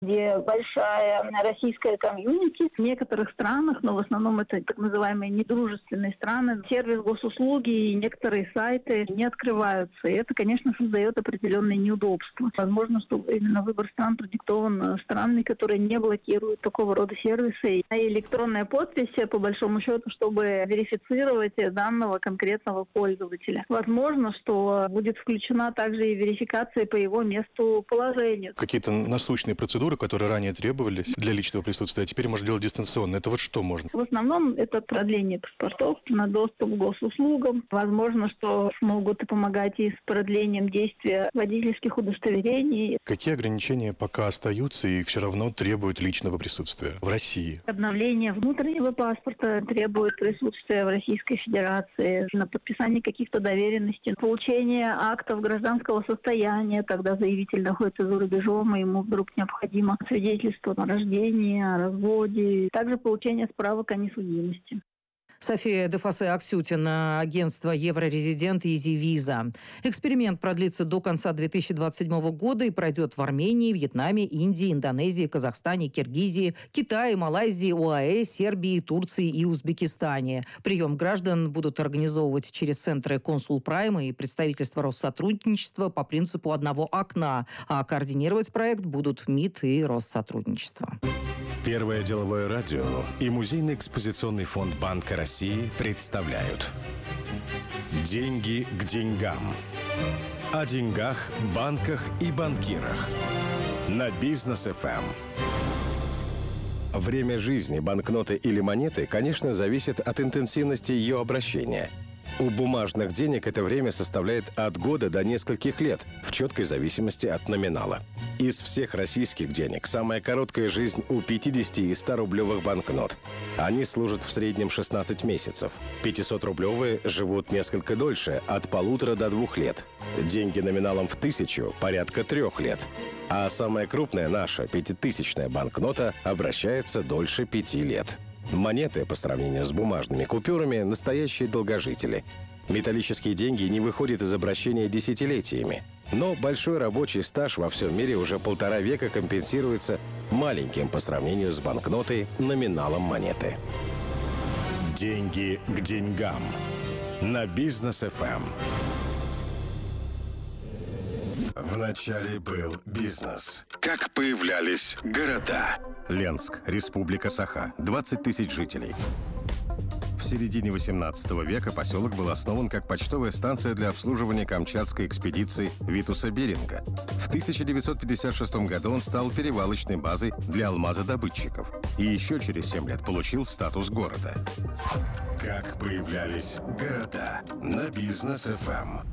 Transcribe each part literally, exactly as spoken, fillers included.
где большая российская комьюнити. В некоторых странах, но в основном это так называемые недружественные страны, сервис госуслуги и некоторые сайты не открываются. И это, конечно, создает определенные неудобства. Возможно, что именно выбор стран продиктован странами, которые не блокируют такого рода сервисы. И электронная подпись, по большому счету, чтобы верифицировать данного конкретного пользователя. Возможно, что будет включена также и верификация по его месту положения. Какие-то насущные процедуры, которые ранее требовались для личного присутствия, а теперь можно делать дистанционно. Это вот что можно? В основном это продление паспортов на доступ к госуслугам. Возможно, что смогут помогать и с продлением действия водительских удостоверений. Какие ограничения пока остаются и все равно требуют личного присутствия в России? Обновление внутреннего паспорта требует присутствия в Российской Федерации, на подписание каких-то доверенностей, получение актов гражданского состояния, когда заявитель находится за рубежом, и ему вдруг необходимо свидетельство о рождении, о разводе, также получение справок о несудимости. София Дефасе-Аксютина, агентство «Еврорезидент» Изи Виза. Эксперимент продлится до конца две тысячи двадцать седьмого года и пройдет в Армении, Вьетнаме, Индии, Индонезии, Казахстане, Киргизии, Китае, Малайзии, ОАЭ, Сербии, Турции и Узбекистане. Прием граждан будут организовывать через центры Консул Прайма и представительства Россотрудничества по принципу одного окна, а координировать проект будут МИД и Россотрудничество. Первое деловое радио и Музейный экспозиционный фонд Банка России представляют «Деньги к деньгам». О деньгах, банках и банкирах. На Бизнес эф эм. Время жизни банкноты или монеты, конечно, зависит от интенсивности ее обращения. У бумажных денег это время составляет от года до нескольких лет, в четкой зависимости от номинала. Из всех российских денег самая короткая жизнь у пятидесяти и ста-рублевых банкнот. Они служат в среднем шестнадцать месяцев. пятисотрублевые живут несколько дольше, от полутора до двух лет. Деньги номиналом в тысячу – порядка трех лет. А самая крупная наша, пятитысячная банкнота, обращается дольше пяти лет. Монеты, по сравнению с бумажными купюрами, настоящие долгожители. Металлические деньги не выходят из обращения десятилетиями. Но большой рабочий стаж во всем мире уже полтора века компенсируется маленьким по сравнению с банкнотой номиналом монеты. Деньги к деньгам. На Бизнес эф эм. Вначале был бизнес. Как появлялись города. Ленск, Республика Саха, двадцать тысяч жителей. В середине восемнадцатого века поселок был основан как почтовая станция для обслуживания камчатской экспедиции Витуса Беринга. В тысяча девятьсот пятьдесят шестом году он стал перевалочной базой для алмазодобытчиков и еще через семь лет получил статус города. Как появлялись города. На Бизнес эф эм.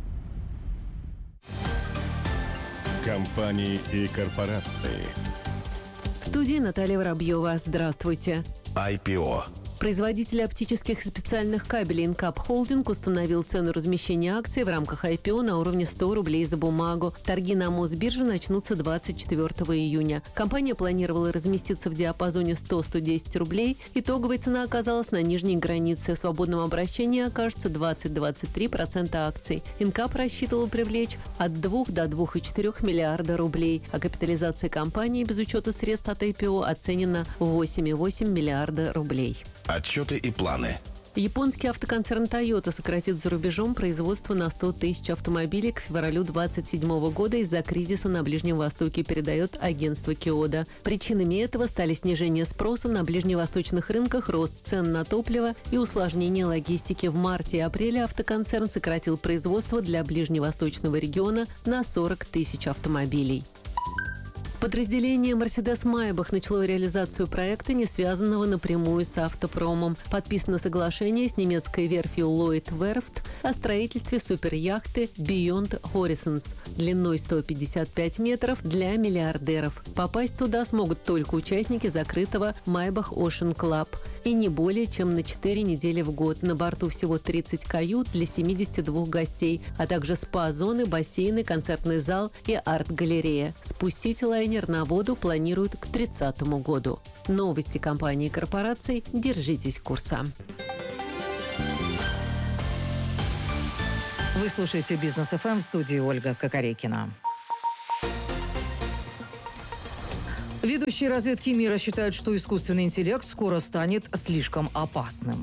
Компании и корпорации. В студии Наталья Воробьева. Здравствуйте. ай пи о. Производитель оптических и специальных кабелей Инкап Холдинг установил цену размещения акций в рамках ай пи о на уровне сто рублей за бумагу. Торги на Мосбирже начнутся двадцать четвёртого июня. Компания планировала разместиться в диапазоне сто - сто десять рублей. Итоговая цена оказалась на нижней границе. В свободном обращении окажется двадцать - двадцать три процента акций. Инкап рассчитывал привлечь от двух до двух и четырёх миллиарда рублей. А капитализация компании без учета средств от ай пи о оценена в восемь и восемь миллиарда рублей. Отчеты и планы. Японский автоконцерн Toyota сократит за рубежом производство на сто тысяч автомобилей к февралю двадцать седьмого года из-за кризиса на Ближнем Востоке, передает агентство Киода. Причинами этого стали снижение спроса на ближневосточных рынках, рост цен на топливо и усложнение логистики. В марте и апреле автоконцерн сократил производство для ближневосточного региона на сорок тысяч автомобилей. Подразделение «Мерседес-Майбах» начало реализацию проекта, не связанного напрямую с автопромом. Подписано соглашение с немецкой верфью Lloyd Werft о строительстве суперяхты Beyond Horizons длиной сто пятьдесят пять метров для миллиардеров. Попасть туда смогут только участники закрытого Maybach Ocean Club и не более чем на четыре недели в год. На борту всего тридцать кают для семидесяти двух гостей, а также спа-зоны, бассейны, концертный зал и арт-галерея. Спустить лайнер на воду планируют к тридцатому году. Новости компании и корпораций. Держитесь курса. Вы слушаете Бизнес эф эм, в студии Ольга Кокорекина. Ведущие разведки мира считают, что искусственный интеллект скоро станет слишком опасным.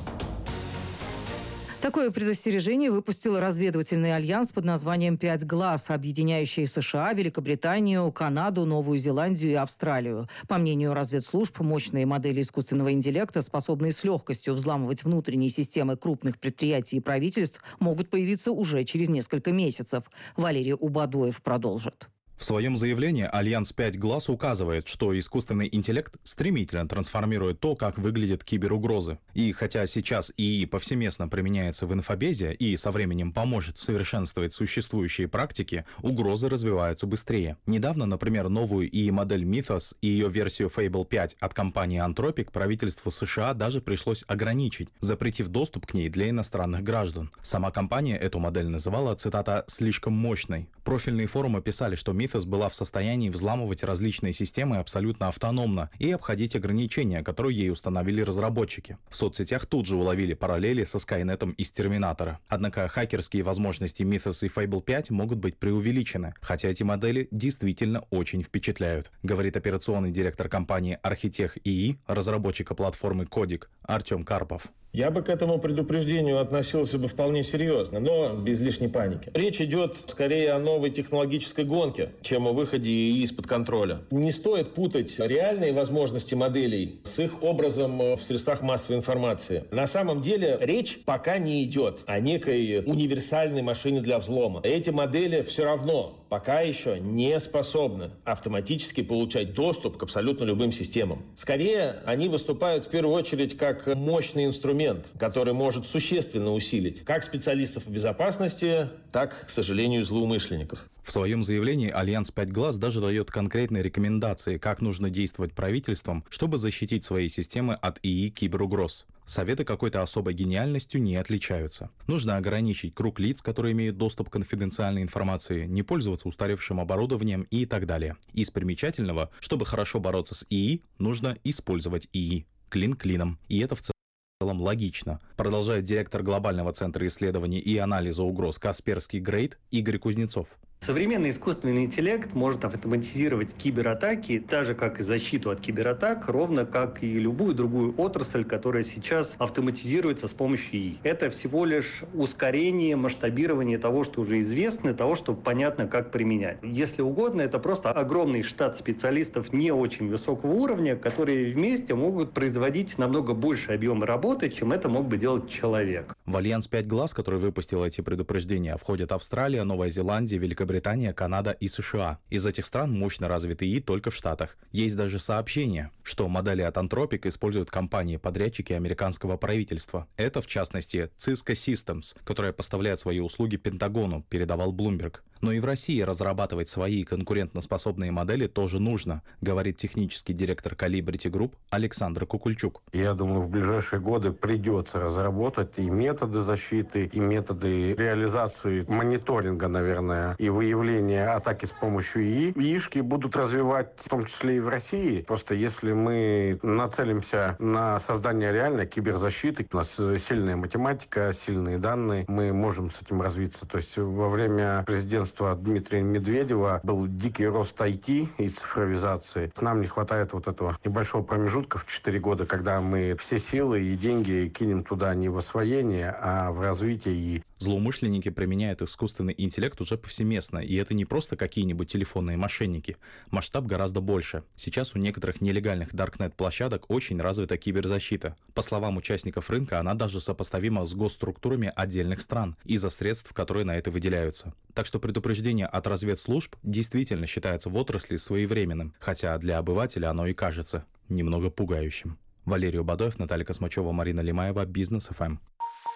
Такое предостережение выпустил разведывательный альянс под названием «Пять глаз», объединяющий США, Великобританию, Канаду, Новую Зеландию и Австралию. По мнению разведслужб, мощные модели искусственного интеллекта, способные с легкостью взламывать внутренние системы крупных предприятий и правительств, могут появиться уже через несколько месяцев. Валерий Убадоев продолжит. В своем заявлении Альянс «Пять глаз» указывает, что искусственный интеллект стремительно трансформирует то, как выглядят киберугрозы. И хотя сейчас ИИ повсеместно применяется в инфобезе и со временем поможет совершенствовать существующие практики, угрозы развиваются быстрее. Недавно, например, новую ИИ-модель Mythos и ее версию Fable пять от компании Anthropic правительству США даже пришлось ограничить, запретив доступ к ней для иностранных граждан. Сама компания эту модель называла, цитата, «слишком мощной». Профильные форумы писали, что Mythos была в состоянии взламывать различные системы абсолютно автономно и обходить ограничения, которые ей установили разработчики. В соцсетях тут же уловили параллели со Скайнетом из Терминатора. Однако хакерские возможности Mythos и Fable пять могут быть преувеличены, хотя эти модели действительно очень впечатляют, говорит операционный директор компании Architect ИИ, разработчика платформы Кодик, Артем Карпов. Я бы к этому предупреждению относился бы вполне серьезно, но без лишней паники. Речь идет скорее о новой технологической гонке, чем о выходе ИИ из-под контроля. Не стоит путать реальные возможности моделей с их образом в средствах массовой информации. На самом деле речь пока не идет о некой универсальной машине для взлома. Эти модели все равно пока еще не способны автоматически получать доступ к абсолютно любым системам. Скорее, они выступают в первую очередь как мощный инструмент, который может существенно усилить как специалистов по безопасности, так, к сожалению, злоумышленников. В своем заявлении Альянс «Пять глаз» даже дает конкретные рекомендации, как нужно действовать правительством, чтобы защитить свои системы от ИИ киберугроз. Советы какой-то особой гениальностью не отличаются. Нужно ограничить круг лиц, которые имеют доступ к конфиденциальной информации, не пользоваться устаревшим оборудованием и так далее. Из примечательного, чтобы хорошо бороться с ИИ, нужно использовать ИИ. Клин клином. И это в целом В целом логично, продолжает директор Глобального центра исследований и анализа угроз Касперский Грейд Игорь Кузнецов. Современный искусственный интеллект может автоматизировать кибератаки, так же как и защиту от кибератак, ровно как и любую другую отрасль, которая сейчас автоматизируется с помощью ИИ. Это всего лишь ускорение, масштабирование того, что уже известно, того, что понятно, как применять. Если угодно, это просто огромный штат специалистов не очень высокого уровня, которые вместе могут производить намного больше объема работы, чем это мог бы делать человек. В Альянс «Пять глаз», который выпустил эти предупреждения, входят Австралия, Новая Зеландия, Великобритания, Британия, Канада и США. Из этих стран мощно развит ИИ только в Штатах. Есть даже сообщение, что модели от Anthropic используют компании-подрядчики американского правительства. Это, в частности, Cisco Systems, которая поставляет свои услуги Пентагону, передавал Bloomberg. Но и в России разрабатывать свои конкурентоспособные модели тоже нужно, говорит технический директор Calibrity Group Александр Кукульчук. Я думаю, в ближайшие годы придется разработать и методы защиты, и методы реализации мониторинга, наверное, и выявления атаки с помощью ИИ. ИИшки будут развивать, в том числе и в России. Просто если мы нацелимся на создание реальной киберзащиты, у нас сильная математика, сильные данные, мы можем с этим развиться. То есть во время президентства Дмитрия Медведева был дикий рост ай ти и цифровизации. Нам не хватает вот этого небольшого промежутка в четыре года, когда мы все силы и деньги кинем туда не в освоение, а в развитие ИИ. Злоумышленники применяют искусственный интеллект уже повсеместно, и это не просто какие-нибудь телефонные мошенники. Масштаб гораздо больше. Сейчас у некоторых нелегальных даркнет-площадок очень развита киберзащита. По словам участников рынка, она даже сопоставима с госструктурами отдельных стран из-за средств, которые на это выделяются. Так что предупреждение от разведслужб действительно считается в отрасли своевременным, хотя для обывателя оно и кажется немного пугающим. Валерий Убадоев, Наталья Космачева, Марина Лимаева, Бизнес эф эм.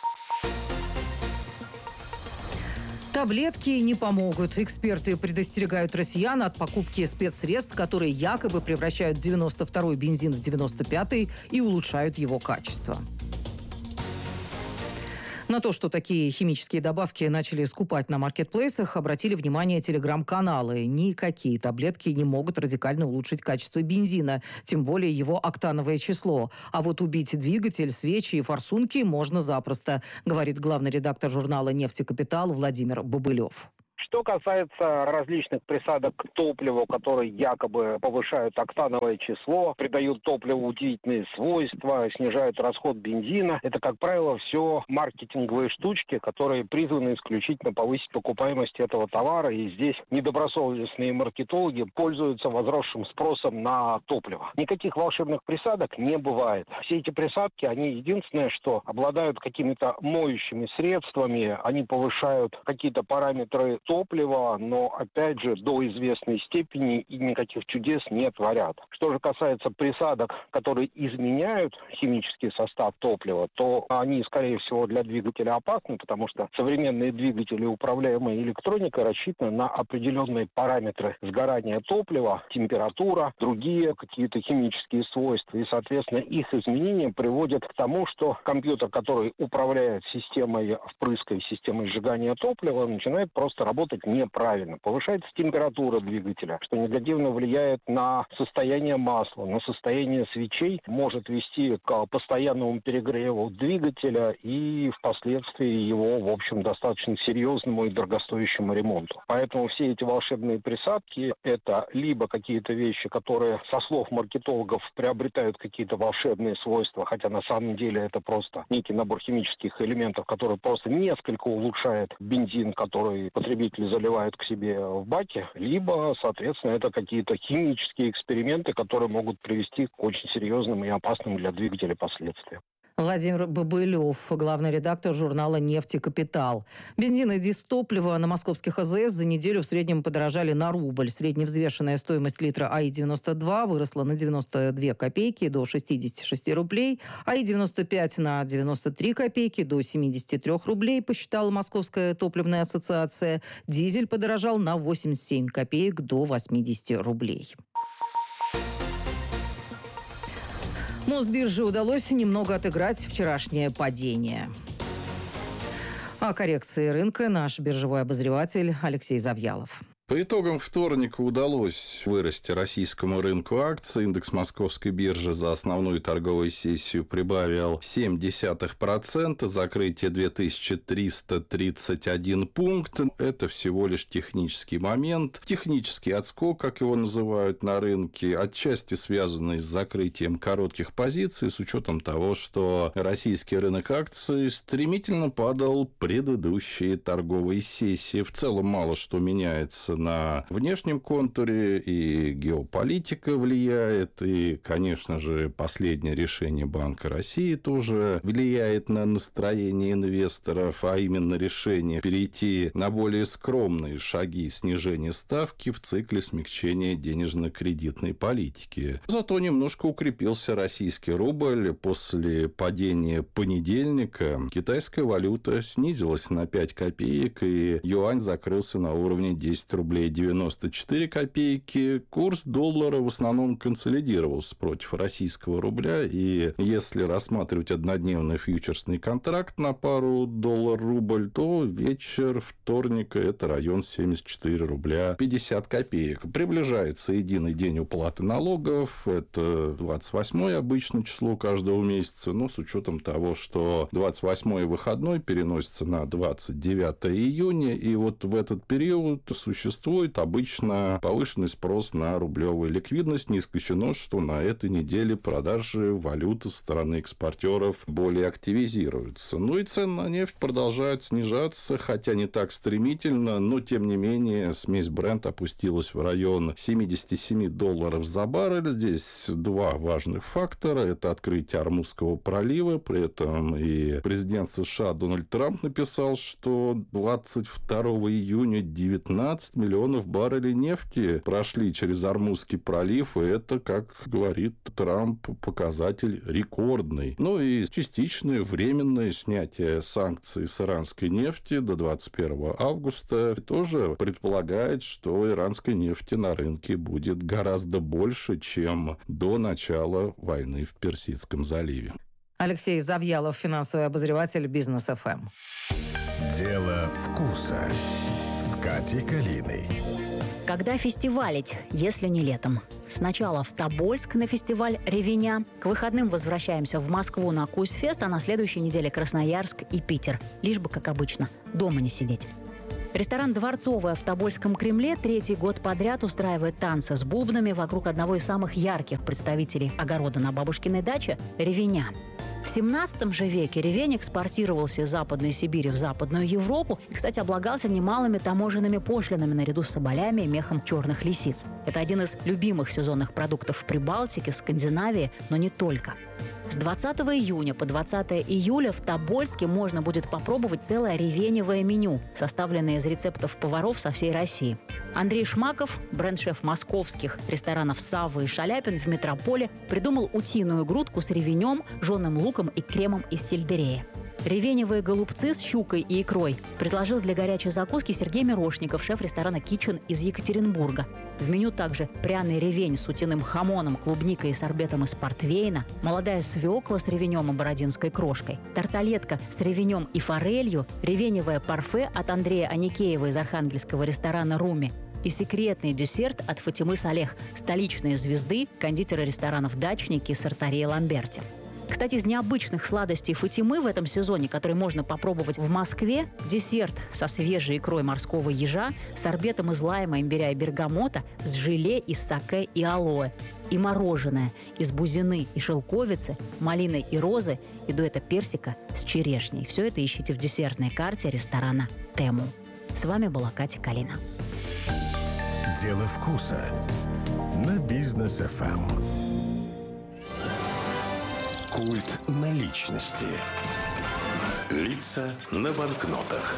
Таблетки не помогут. Эксперты предостерегают россиян от покупки спецсредств, которые якобы превращают девяносто второй бензин в девяносто пятый и улучшают его качество. На то, что такие химические добавки начали скупать на маркетплейсах, обратили внимание телеграм-каналы. Никакие таблетки не могут радикально улучшить качество бензина, тем более его октановое число. А вот убить двигатель, свечи и форсунки можно запросто, говорит главный редактор журнала «Нефть и капитал» Владимир Бобылев. Что касается различных присадок к топливу, которые якобы повышают октановое число, придают топливу удивительные свойства, снижают расход бензина, это, как правило, все маркетинговые штучки, которые призваны исключительно повысить покупаемость этого товара. И здесь недобросовестные маркетологи пользуются возросшим спросом на топливо. Никаких волшебных присадок не бывает. Все эти присадки, они единственное, что обладают какими-то моющими средствами, они повышают какие-то параметры топлива, но, опять же, до известной степени и никаких чудес не творят. Что же касается присадок, которые изменяют химический состав топлива, то они, скорее всего, для двигателя опасны, потому что современные двигатели, управляемые электроникой, рассчитаны на определенные параметры сгорания топлива, температура, другие какие-то химические свойства. И, соответственно, их изменения приводят к тому, что компьютер, который управляет системой впрыска и системой сжигания топлива, начинает просто работать неправильно. Повышается температура двигателя, что негативно влияет на состояние масла, на состояние свечей, может вести к постоянному перегреву двигателя и впоследствии его, в общем, достаточно серьезному и дорогостоящему ремонту. Поэтому все эти волшебные присадки – это либо какие-то вещи, которые, со слов маркетологов, приобретают какие-то волшебные свойства, хотя на самом деле это просто некий набор химических элементов, который просто несколько улучшает бензин, который потребители заливают к себе в баке, либо, соответственно, это какие-то химические эксперименты, которые могут привести к очень серьезным и опасным для двигателя последствиям. Владимир Бобылев, главный редактор журнала «Нефть и капитал». Бензин и дизтопливо на московских АЗС за неделю в среднем подорожали на рубль. Средневзвешенная стоимость литра АИ девяносто два выросла на девяносто две копейки до шестидесяти шести рублей, АИ девяносто пять на девяносто три копейки до семидесяти трёх рублей, посчитала Московская топливная ассоциация. Дизель подорожал на восемьдесят семь копеек до восьмидесяти рублей. Мосбирже удалось немного отыграть вчерашнее падение. О коррекции рынка наш биржевой обозреватель Алексей Завьялов. По итогам вторника удалось вырасти российскому рынку акций. Индекс Московской биржи за основную торговую сессию прибавил семь десятых процента. Закрытие две тысячи триста тридцать один пункт. Это всего лишь технический момент. Технический отскок, как его называют на рынке, отчасти связанный с закрытием коротких позиций, с учетом того, что российский рынок акций стремительно падал предыдущие торговые сессии. В целом мало что меняется на внешнем контуре, и геополитика влияет, и, конечно же, последнее решение Банка России тоже влияет на настроение инвесторов, а именно решение перейти на более скромные шаги снижения ставки в цикле смягчения денежно-кредитной политики. Зато немножко укрепился российский рубль. После падения понедельника китайская валюта снизилась на пять копеек, и юань закрылся на уровне десять рублей девяносто четыре копейки. Курс доллара в основном консолидировался против российского рубля, и если рассматривать однодневный фьючерсный контракт на пару доллар-рубль, то вечер вторника – это район семьдесят четыре рубля пятьдесят копеек. Приближается единый день уплаты налогов, это двадцать восьмое обычно число каждого месяца, но с учетом того, что двадцать восьмое выходной переносится на двадцать девятое июня, и вот в этот период существует обычно повышенный спрос на рублевую ликвидность. Не исключено, что на этой неделе продажи валюты со стороны экспортеров более активизируются. Ну и цены на нефть продолжают снижаться, хотя не так стремительно, но тем не менее смесь Brent опустилась в район семьдесят семь долларов за баррель. Здесь два важных фактора. Это открытие Ормузского пролива. При этом и президент США Дональд Трамп написал, что двадцать второго июня девятнадцать миллионов баррелей нефти прошли через Ормузский пролив, и это, как говорит Трамп, показатель рекордный. Ну и частичное временное снятие санкций с иранской нефти до двадцать первого августа тоже предполагает, что иранской нефти на рынке будет гораздо больше, чем до начала войны в Персидском заливе. Алексей Завьялов, финансовый обозреватель Бизнес эф эм. Дело вкуса с Катей Калиной. Когда фестивалить, если не летом? Сначала в Тобольск на фестиваль «Ревеня». К выходным возвращаемся в Москву на Куйсфест, а на следующей неделе Красноярск и Питер. Лишь бы, как обычно, дома не сидеть. Ресторан «Дворцовая» в Тобольском Кремле третий год подряд устраивает танцы с бубнами вокруг одного из самых ярких представителей огорода на бабушкиной даче – ревеня. В семнадцатом же веке ревень экспортировался из Западной Сибири в Западную Европу и, кстати, облагался немалыми таможенными пошлинами наряду с соболями и мехом черных лисиц. Это один из любимых сезонных продуктов в Прибалтике, Скандинавии, но не только. С двадцатого июня по двадцатое июля в Тобольске можно будет попробовать целое ревеневое меню, составленное из рецептов поваров со всей России. Андрей Шмаков, бренд-шеф московских ресторанов «Савва» и «Шаляпин» в метрополе, придумал утиную грудку с ревенем, жженым луком и кремом из сельдерея. Ревеневые голубцы с щукой и икрой предложил для горячей закуски Сергей Мирошников, шеф ресторана «Китчен» из Екатеринбурга. В меню также пряный ревень с утиным хамоном, клубникой и сорбетом из портвейна, молодая свекла с ревенем и бородинской крошкой, тарталетка с ревенем и форелью, ревеневое парфе от Андрея Аникеева из архангельского ресторана «Руми» и секретный десерт от Фатимы Салех, столичной звезды, кондитера ресторанов «Дачники» Сартария Ламберти. Кстати, из необычных сладостей Фатимы в этом сезоне, который можно попробовать в Москве, десерт со свежей икрой морского ежа, сорбетом из лайма, имбиря и бергамота, с желе из саке и алоэ, и мороженое из бузины и шелковицы, малины и розы, и дуэта персика с черешней. Все это ищите в десертной карте ресторана «Тему». С вами была Катя Калина. Дело вкуса на Бизнес эф эм. Культ наличности. Лица на банкнотах.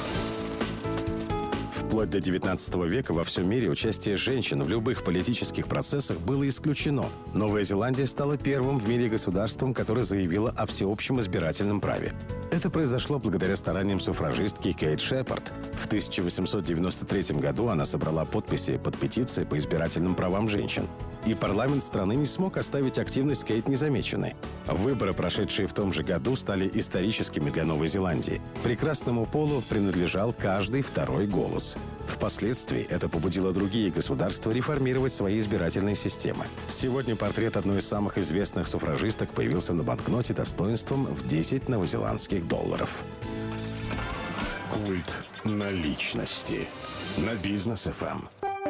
Вплоть до девятнадцатого века во всем мире участие женщин в любых политических процессах было исключено. Новая Зеландия стала первым в мире государством, которое заявило о всеобщем избирательном праве. Это произошло благодаря стараниям суфражистки Кейт Шепард. В тысяча восемьсот девяносто третьем году она собрала подписи под петицией по избирательным правам женщин. И парламент страны не смог оставить активность Кейт незамеченной. Выборы, прошедшие в том же году, стали историческими для Новой Зеландии. Прекрасному полу принадлежал каждый второй голос. Впоследствии это побудило другие государства реформировать свои избирательные системы. Сегодня портрет одной из самых известных суфражисток появился на банкноте достоинством в десять новозеландских долларов. Культ наличности на Бизнес эф эм.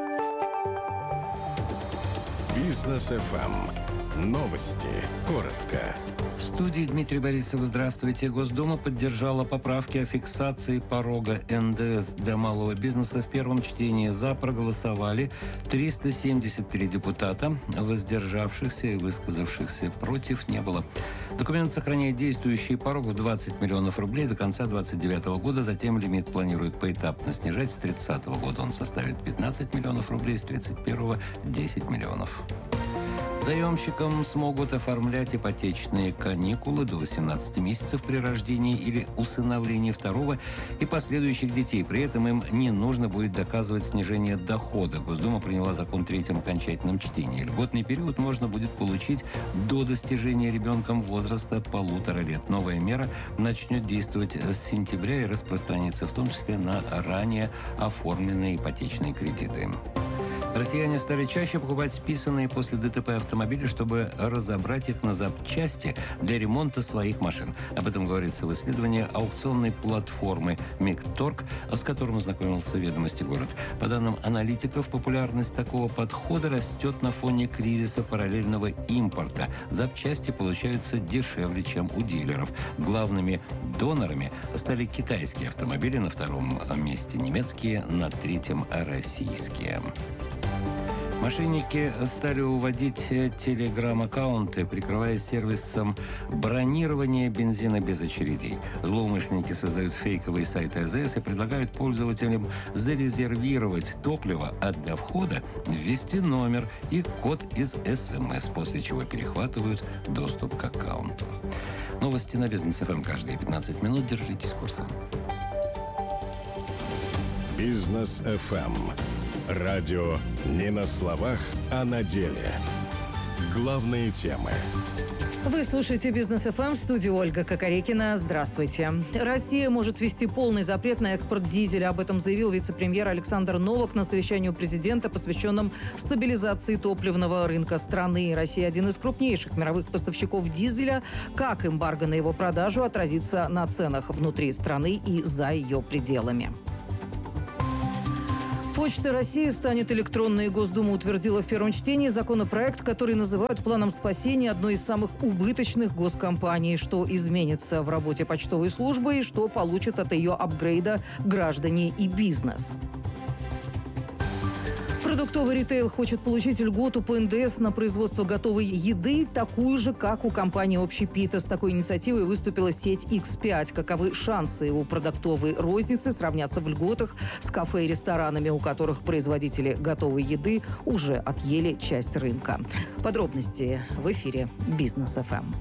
Бизнес эф эм. Новости. Коротко. В студии Дмитрий Борисов. Здравствуйте. Госдума поддержала поправки о фиксации порога эн дэ эс для малого бизнеса. В первом чтении «за» проголосовали триста семьдесят три депутата. Воздержавшихся и высказавшихся против не было. Документ сохраняет действующий порог в двадцать миллионов рублей до конца двадцать девятого года. Затем лимит планируют поэтапно снижать. С тридцатого года он составит пятнадцать миллионов рублей, с тридцать первого – десять миллионов. Заемщикам смогут оформлять ипотечные каникулы до восемнадцати месяцев при рождении или усыновлении второго и последующих детей. При этом им не нужно будет доказывать снижение дохода. Госдума приняла закон в третьем окончательном чтении. Льготный период можно будет получить до достижения ребенком возраста полутора лет. Новая мера начнет действовать с сентября и распространится в том числе на ранее оформленные ипотечные кредиты. Россияне стали чаще покупать списанные после дэ тэ пэ автомобили, чтобы разобрать их на запчасти для ремонта своих машин. Об этом говорится в исследовании аукционной платформы «Мигторг», с которым ознакомился «Ведомости город». По данным аналитиков, популярность такого подхода растет на фоне кризиса параллельного импорта. Запчасти получаются дешевле, чем у дилеров. Главными донорами стали китайские автомобили, на втором месте немецкие, на третьем российские. Мошенники стали уводить телеграм-аккаунты, прикрываясь сервисом бронирования бензина без очередей. Злоумышленники создают фейковые сайты а зэ эс и предлагают пользователям зарезервировать топливо, а для входа ввести номер и код из эс эм эс, после чего перехватывают доступ к аккаунту. Новости на Бизнес эф эм каждые пятнадцать минут. Держитесь курса. Бизнес эф эм. Радио не на словах, а на деле. Главные темы. Вы слушаете Бизнес эф эм, в студии Ольга Кокорекина. Здравствуйте. Россия может ввести полный запрет на экспорт дизеля. Об этом заявил вице-премьер Александр Новак на совещании у президента, посвященном стабилизации топливного рынка страны. Россия – один из крупнейших мировых поставщиков дизеля. Как эмбарго на его продажу отразится на ценах внутри страны и за ее пределами? Почта России станет электронной. Госдума утвердила в первом чтении законопроект, который называют планом спасения одной из самых убыточных госкомпаний. Что изменится в работе почтовой службы и что получат от ее апгрейда граждане и бизнес. Продуктовый ритейл хочет получить льготу по эн дэ эс на производство готовой еды, такую же, как у компании «Общепита». С такой инициативой выступила сеть икс пять. Каковы шансы у продуктовой розницы сравняться в льготах с кафе и ресторанами, у которых производители готовой еды уже отъели часть рынка? Подробности в эфире «Бизнес эф эм».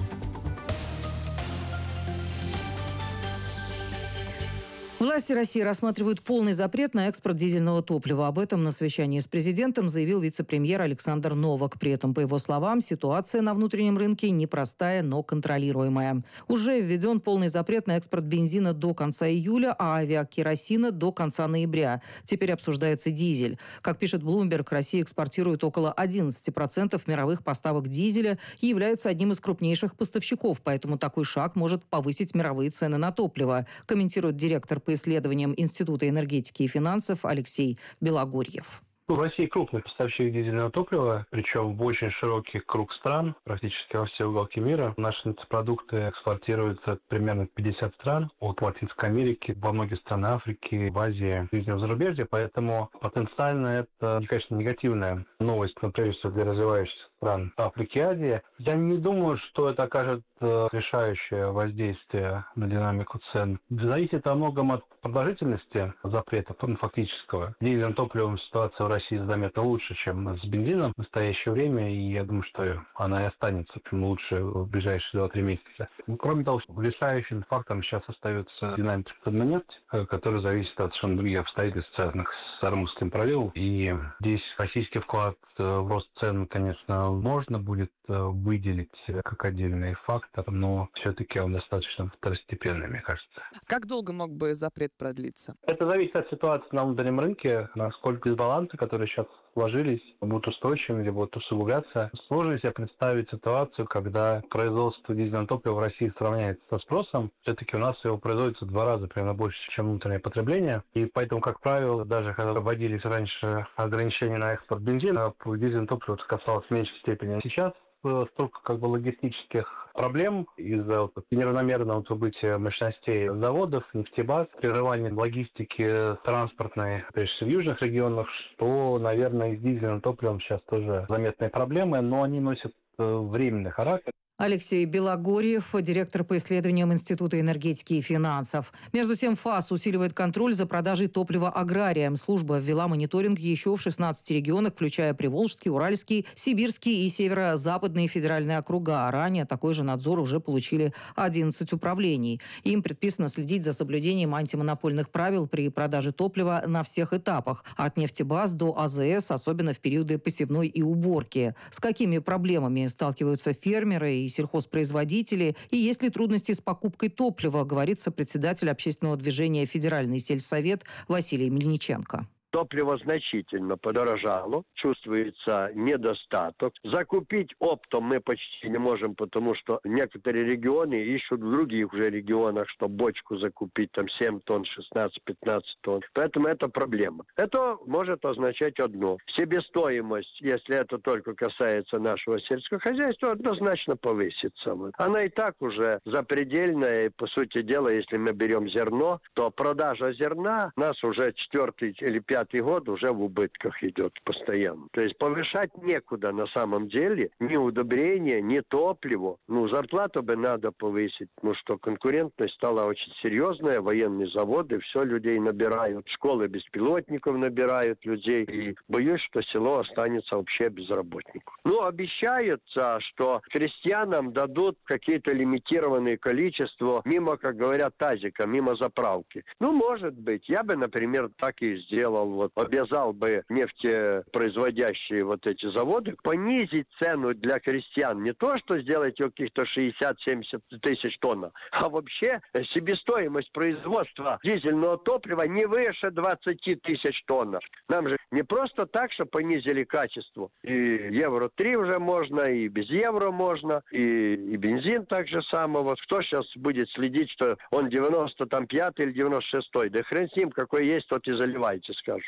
Власти России рассматривают полный запрет на экспорт дизельного топлива. Об этом на совещании с президентом заявил вице-премьер Александр Новак. При этом, по его словам, ситуация на внутреннем рынке непростая, но контролируемая. Уже введен полный запрет на экспорт бензина до конца июля, а авиакеросина до конца ноября. Теперь обсуждается дизель. Как пишет Bloomberg, Россия экспортирует около одиннадцати процентов мировых поставок дизеля и является одним из крупнейших поставщиков. Поэтому такой шаг может повысить мировые цены на топливо, комментирует директор по исследованиям Института энергетики и финансов Алексей Белогорьев. В России крупный поставщик дизельного топлива, причем в очень широкий круг стран, практически во все уголки мира. Наши продукты экспортируются примерно в пятьдесят стран, от Латинской Америки, во многие страны Африки, в Азии, и в зарубежье. Поэтому потенциально это, конечно, негативная новость, но прежде всего для развивающихся стран Африки и Азии. Я не думаю, что это окажет решающее воздействие на динамику цен. Зависит во многом от продолжительности запрета, ну, фактического. Дизельным топливом ситуация в России заметно лучше, чем с бензином в настоящее время, и я думаю, что она и останется лучше в ближайшие два-три месяца. Кроме того, решающим фактором сейчас остается динамика цен на нефть, которая зависит от совершенно других обстоятельств, связанных с Ормузским проливом. И здесь российский вклад в рост цен, конечно, можно будет выделить как отдельный фактор, но все-таки он достаточно второстепенный, мне кажется. Как долго мог бы запрет продлиться? Это зависит от ситуации на внутреннем рынке, насколько дисбалансы, которые сейчас сложились, будут устойчивыми или будут усугубляться. Сложно себе представить ситуацию, когда производство дизельного топлива в России сравняется со спросом. Все-таки у нас его производится в два раза примерно больше, чем внутреннее потребление. И поэтому, как правило, даже когда вводились раньше ограничения на экспорт бензина, дизельное топливо касалось в меньшей степени. Сейчас столько как бы логистических проблем из-за неравномерного убытия мощностей заводов, нефтебаз, прерывания логистики транспортной, прежде всего в южных регионах, что, наверное, с дизельным топливом сейчас тоже заметные проблемы, но они носят временный характер. Алексей Белогорьев, директор по исследованиям Института энергетики и финансов. Между тем, ФАС усиливает контроль за продажей топлива аграриям. Служба ввела мониторинг еще в шестнадцати регионах, включая Приволжский, Уральский, Сибирский и Северо-Западные федеральные округа. Ранее такой же надзор уже получили одиннадцать управлений. Им предписано следить за соблюдением антимонопольных правил при продаже топлива на всех этапах, от нефтебаз до а зэ эс, особенно в периоды посевной и уборки. С какими проблемами сталкиваются фермеры и и сельхозпроизводители, и есть ли трудности с покупкой топлива, говорит сопредседатель общественного движения «Федеральный сельсовет» Василий Мельниченко. Топливо значительно подорожало, чувствуется недостаток. Закупить оптом мы почти не можем, потому что некоторые регионы ищут в других уже регионах, чтобы бочку закупить, там семь тонн, шестнадцать-пятнадцать тонн. Поэтому это проблема. Это может означать одно. Себестоимость, если это только касается нашего сельского хозяйства, однозначно повысится. Она и так уже запредельная, и, по сути дела, если мы берем зерно, то продажа зерна у нас уже четвертый или пятый год уже в убытках идет постоянно. То есть повышать некуда на самом деле. Ни удобрения, ни топливо. Ну, зарплату бы надо повысить. Ну, что конкурентность стала очень серьезная. Военные заводы, все людей набирают. Школы беспилотников набирают людей. И боюсь, что село останется вообще без работников. Ну, обещается, что крестьянам дадут какие-то лимитированные количества мимо, как говорят, тазика, мимо заправки. Ну, может быть. Я бы, например, так и сделал. Вот, обязал бы нефтепроизводящие вот эти заводы понизить цену для крестьян. Не то, что сделать ее каких-то шестьдесят-семьдесят тысяч тонн, а вообще себестоимость производства дизельного топлива не выше двадцати тысяч тонн. Нам же не просто так, что понизили качество. И евро три уже можно, и без евро можно, и, и бензин так же само. Вот кто сейчас будет следить, что он девяносто пятый или девяносто шестой? Да хрен с ним, какой есть, тот и заливайте, скажу.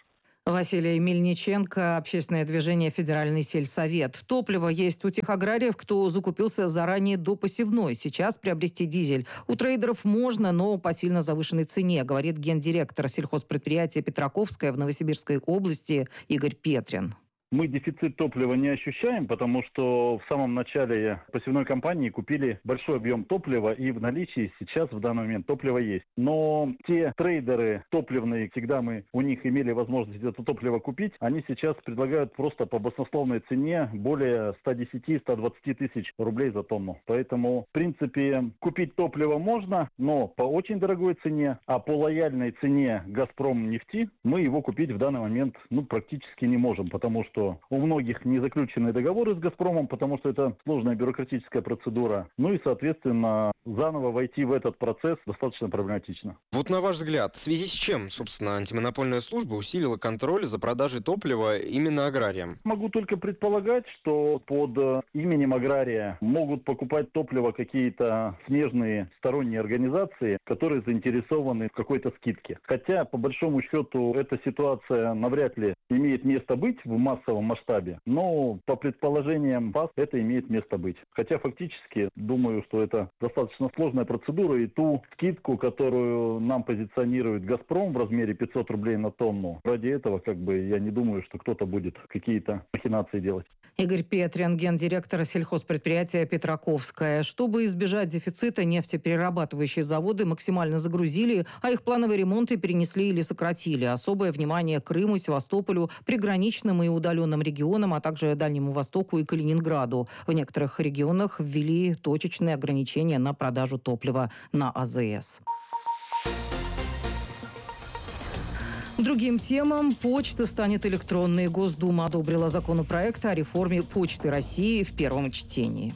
Василий Мельниченко, общественное движение «Федеральный сельсовет». Топливо есть у тех аграриев, кто закупился заранее до посевной. Сейчас приобрести дизель у трейдеров можно, но по сильно завышенной цене, говорит гендиректор сельхозпредприятия «Петраковская» в Новосибирской области Игорь Петрин. Мы дефицит топлива не ощущаем, потому что в самом начале посевной кампании купили большой объем топлива, и в наличии сейчас в данный момент топливо есть. Но те трейдеры топливные, всегда мы у них имели возможность это топливо купить, они сейчас предлагают просто по баснословной цене более ста десяти — ста двадцати тысяч рублей за тонну. Поэтому, в принципе, купить топливо можно, но по очень дорогой цене, а по лояльной цене «Газпром» нефти мы его купить в данный момент ну, практически не можем, потому что что у многих не заключены договоры с «Газпромом», потому что это сложная бюрократическая процедура. Ну и, соответственно, заново войти в этот процесс достаточно проблематично. Вот на ваш взгляд, в связи с чем, собственно, антимонопольная служба усилила контроль за продажей топлива именно аграриям? Могу только предполагать, что под именем агрария могут покупать топливо какие-то смежные сторонние организации, которые заинтересованы в какой-то скидке. Хотя, по большому счету, эта ситуация навряд ли имеет место быть в массовом масштабе, но по предположениям ВАС это имеет место быть. Хотя фактически думаю, что это достаточно сложная процедура, и ту скидку, которую нам позиционирует «Газпром» в размере пятьсот рублей на тонну, ради этого как бы я не думаю, что кто-то будет какие-то махинации делать. Игорь Петрин, гендиректор сельхозпредприятия «Петраковская». Чтобы избежать дефицита, нефтеперерабатывающие заводы максимально загрузили, а их плановые ремонты перенесли или сократили. Особое внимание Крыму, Севастополю, приграничным и удаленным регионам, а также Дальнему Востоку и Калининграду. В некоторых регионах ввели точечные ограничения на продажу топлива на АЗС. Другим темам почта станет электронной. Госдума одобрила законопроект о реформе Почты России в первом чтении.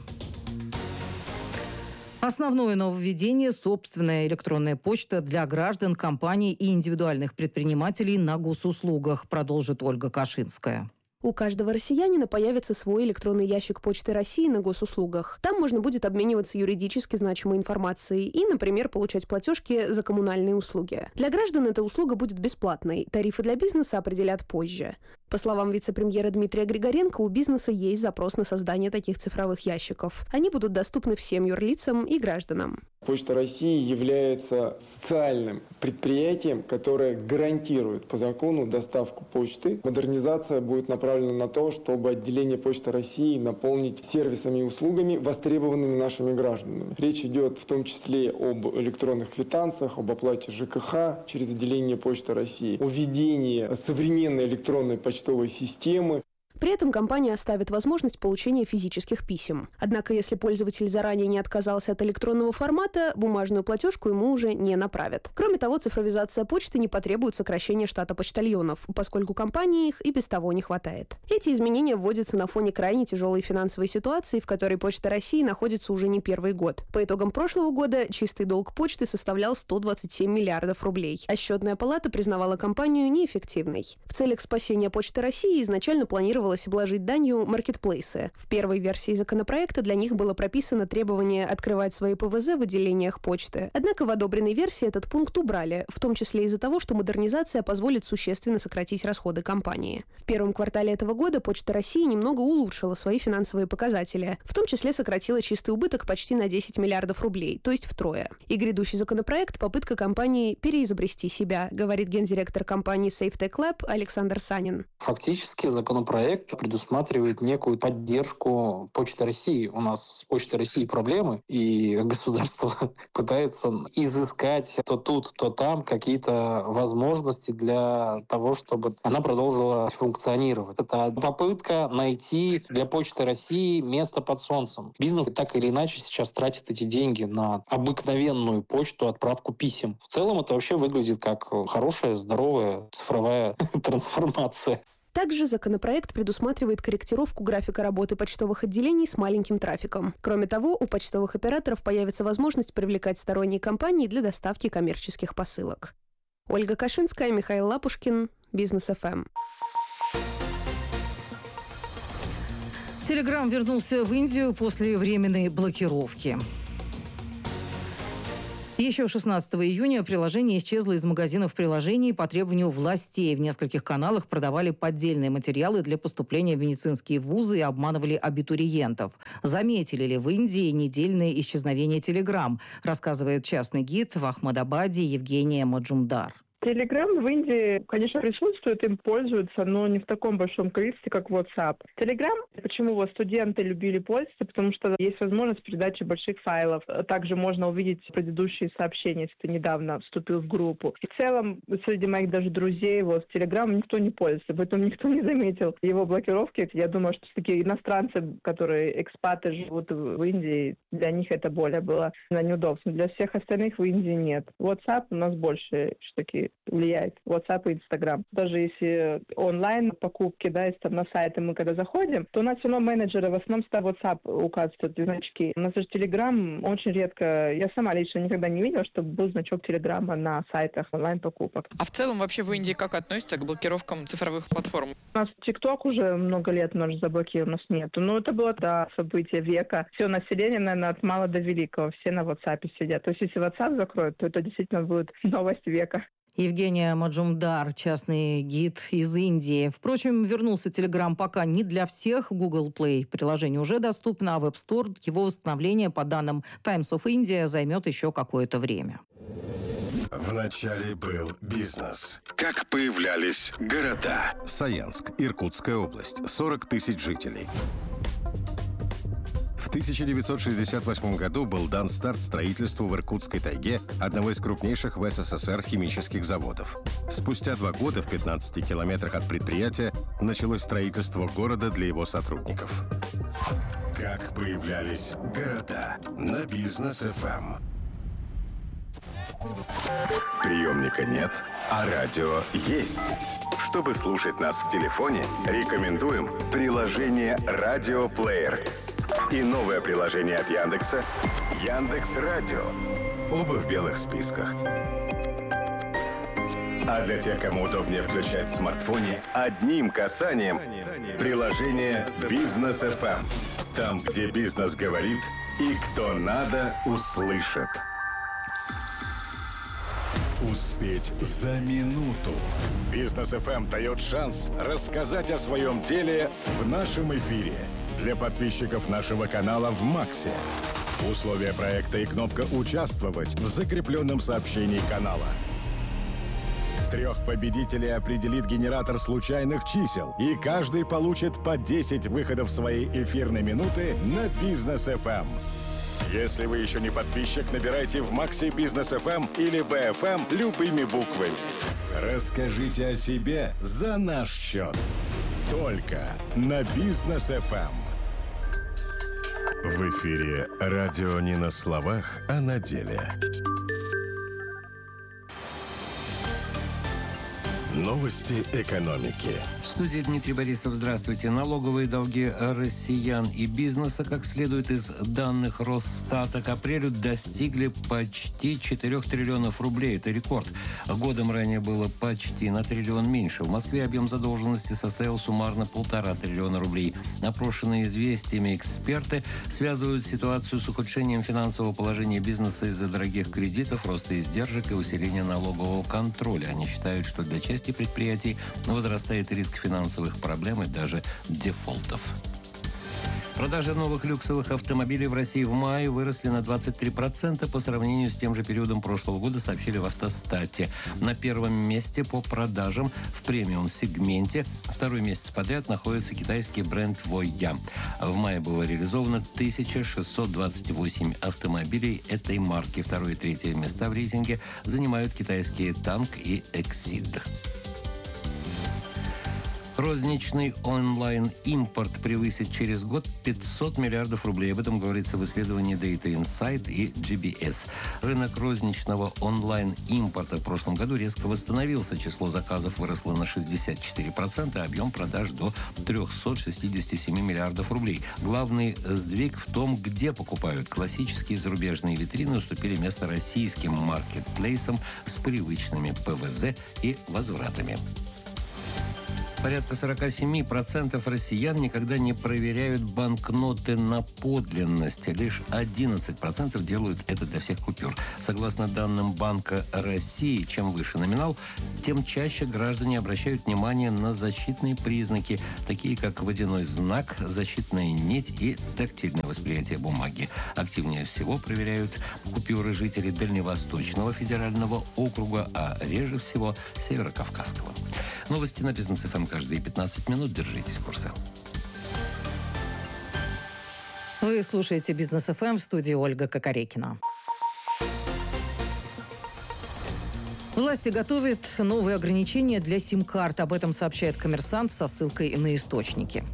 Основное нововведение – собственная электронная почта для граждан, компаний и индивидуальных предпринимателей на госуслугах, продолжит Ольга Кашинская. У каждого россиянина появится свой электронный ящик Почты России на госуслугах. Там можно будет обмениваться юридически значимой информацией и, например, получать платежки за коммунальные услуги. Для граждан эта услуга будет бесплатной. Тарифы для бизнеса определят позже. По словам вице-премьера Дмитрия Григоренко, у бизнеса есть запрос на создание таких цифровых ящиков. Они будут доступны всем юрлицам и гражданам. Почта России является социальным предприятием, которое гарантирует по закону доставку почты. Модернизация будет направлена на то, чтобы отделение Почты России наполнить сервисами и услугами, востребованными нашими гражданами. Речь идет в том числе об электронных квитанциях, об оплате ЖКХ через отделение Почты России, о введении современной электронной почтовой системы. При этом компания оставит возможность получения физических писем. Однако, если пользователь заранее не отказался от электронного формата, бумажную платежку ему уже не направят. Кроме того, цифровизация почты не потребует сокращения штата почтальонов, поскольку компании их и без того не хватает. Эти изменения вводятся на фоне крайне тяжелой финансовой ситуации, в которой Почта России находится уже не первый год. По итогам прошлого года чистый долг почты составлял сто двадцать семь миллиардов рублей, а Счетная палата признавала компанию неэффективной. В целях спасения Почты России изначально планировалось обложить данью маркетплейсы. В первой версии законопроекта для них было прописано требование открывать свои ПВЗ в отделениях почты. Однако в одобренной версии этот пункт убрали, в том числе из-за того, что модернизация позволит существенно сократить расходы компании. В первом квартале этого года Почта России немного улучшила свои финансовые показатели, в том числе сократила чистый убыток почти на десять миллиардов рублей, то есть втрое. И грядущий законопроект – попытка компании переизобрести себя, говорит гендиректор компании SafeTech Lab Александр Санин. Фактически законопроект предусматривает некую поддержку Почты России. У нас с Почтой России проблемы, и государство пытается изыскать то тут, то там какие-то возможности для того, чтобы она продолжила функционировать. Это попытка найти для Почты России место под солнцем. Бизнес так или иначе сейчас тратит эти деньги на обыкновенную почту, отправку писем. В целом это вообще выглядит как хорошая, здоровая цифровая трансформация. Также законопроект предусматривает корректировку графика работы почтовых отделений с маленьким трафиком. Кроме того, у почтовых операторов появится возможность привлекать сторонние компании для доставки коммерческих посылок. Ольга Кашинская, Михаил Лапушкин, Бизнес эф эм. Телеграм вернулся в Индию после временной блокировки. Еще шестнадцатого июня приложение исчезло из магазинов приложений по требованию властей. В нескольких каналах продавали поддельные материалы для поступления в медицинские вузы и обманывали абитуриентов. Заметили ли в Индии недельное исчезновение Telegram, рассказывает частный гид в Ахмадабаде Евгения Маджумдар. Telegram в Индии, конечно, присутствует, им пользуются, но не в таком большом количестве, как WhatsApp. Telegram, почему его студенты любили пользоваться, потому что есть возможность передачи больших файлов. Также можно увидеть предыдущие сообщения, если ты недавно вступил в группу. И в целом, среди моих даже друзей, вот, Telegram никто не пользуется, поэтому никто не заметил его блокировки. Я думаю, что такие иностранцы, которые экспаты живут в Индии, для них это более было неудобно. Для всех остальных в Индии нет. WhatsApp у нас больше такие влияет, WhatsApp и Instagram. Даже если онлайн покупки, да, если там на сайты мы когда заходим, то у нас все равно менеджеры в основном ставят WhatsApp, указывают значки. У нас же Telegram очень редко, я сама лично никогда не видела, чтобы был значок Телеграма на сайтах онлайн-покупок. А в целом вообще в Индии как относятся к блокировкам цифровых платформ? У нас TikTok уже много лет, но заблокирован, у нас нету. Но это было, да, событие века. Все население, наверное, от мала до великого, все на WhatsApp сидят. То есть если WhatsApp закроют, то это действительно будет новость века. Евгения Маджумдар, частный гид из Индии. Впрочем, вернулся Telegram пока не для всех. Google Play приложение уже доступно, а в App Store его восстановление, по данным Times of India, займет еще какое-то время. Вначале был бизнес. Как появлялись города? Саянск, Иркутская область, сорок тысяч жителей. В тысяча девятьсот шестьдесят восьмом году был дан старт строительству в Иркутской тайге одного из крупнейших в СССР химических заводов. Спустя два года в пятнадцати километрах от предприятия началось строительство города для его сотрудников. Как появлялись города на Бизнес эф эм. Приемника нет, а радио есть. Чтобы слушать нас в телефоне, рекомендуем приложение «Радиоплеер». И новое приложение от Яндекса «Яндекс.Радио». Оба в белых списках. А для тех, кому удобнее включать в смартфоне, одним касанием приложение «Бизнес эф эм». Там, где бизнес говорит и кто надо, услышит. Успеть за минуту. Бизнес эф эм дает шанс рассказать о своем деле в нашем эфире. Для подписчиков нашего канала в Максе. Условия проекта и кнопка «Участвовать» в закрепленном сообщении канала. Трех победителей определит генератор случайных чисел, и каждый получит по десять выходов своей эфирной минуты на Бизнес эф эм. Если вы еще не подписчик, набирайте в Максе Бизнес эф эм или би эф эм любыми буквами. Расскажите о себе за наш счет. Только на Бизнес эф эм. В эфире радио не на словах, а на деле. Новости экономики. В студии Дмитрий Борисов. Здравствуйте. Налоговые долги россиян и бизнеса, как следует из данных Росстата, к апрелю достигли почти четырёх триллионов рублей. Это рекорд. Годом ранее было почти на триллион меньше. В Москве объем задолженности составил суммарно полтора триллиона рублей. Опрошенные известиями эксперты связывают ситуацию с ухудшением финансового положения бизнеса из-за дорогих кредитов, роста издержек и усиления налогового контроля. Они считают, что для части предприятий возрастает риск финансовых проблем и даже дефолтов. Продажи новых люксовых автомобилей в России в мае выросли на двадцать три процента по сравнению с тем же периодом прошлого года, сообщили в Автостате. На первом месте по продажам в премиум-сегменте второй месяц подряд находится китайский бренд Voya. В мае было реализовано тысяча шестьсот двадцать восемь автомобилей этой марки. Второе и третье места в рейтинге занимают китайские Танк и Exceed. Розничный онлайн-импорт превысит через год пятьсот миллиардов рублей. Об этом говорится в исследовании Data Insight и джи би эс. Рынок розничного онлайн-импорта в прошлом году резко восстановился. Число заказов выросло на шестьдесят четыре процента, а объем продаж до триста шестьдесят семь миллиардов рублей. Главный сдвиг в том, где покупают. Классические зарубежные витрины уступили место российским маркетплейсам с привычными пэ вэ зэ и возвратами. Порядка сорок семь процентов россиян никогда не проверяют банкноты на подлинность. Лишь одиннадцать процентов делают это для всех купюр. Согласно данным Банка России, чем выше номинал, тем чаще граждане обращают внимание на защитные признаки, такие как водяной знак, защитная нить и тактильное восприятие бумаги. Активнее всего проверяют купюры жителей Дальневосточного федерального округа, а реже всего Северокавказского. Новости на Бизнес эф эм каждые пятнадцать минут. Держитесь в курсе. Вы слушаете Бизнес эф эм, в студии Ольга Кокорекина. Власти готовят новые ограничения для сим-карт. Об этом сообщает «Коммерсант» со ссылкой на источники.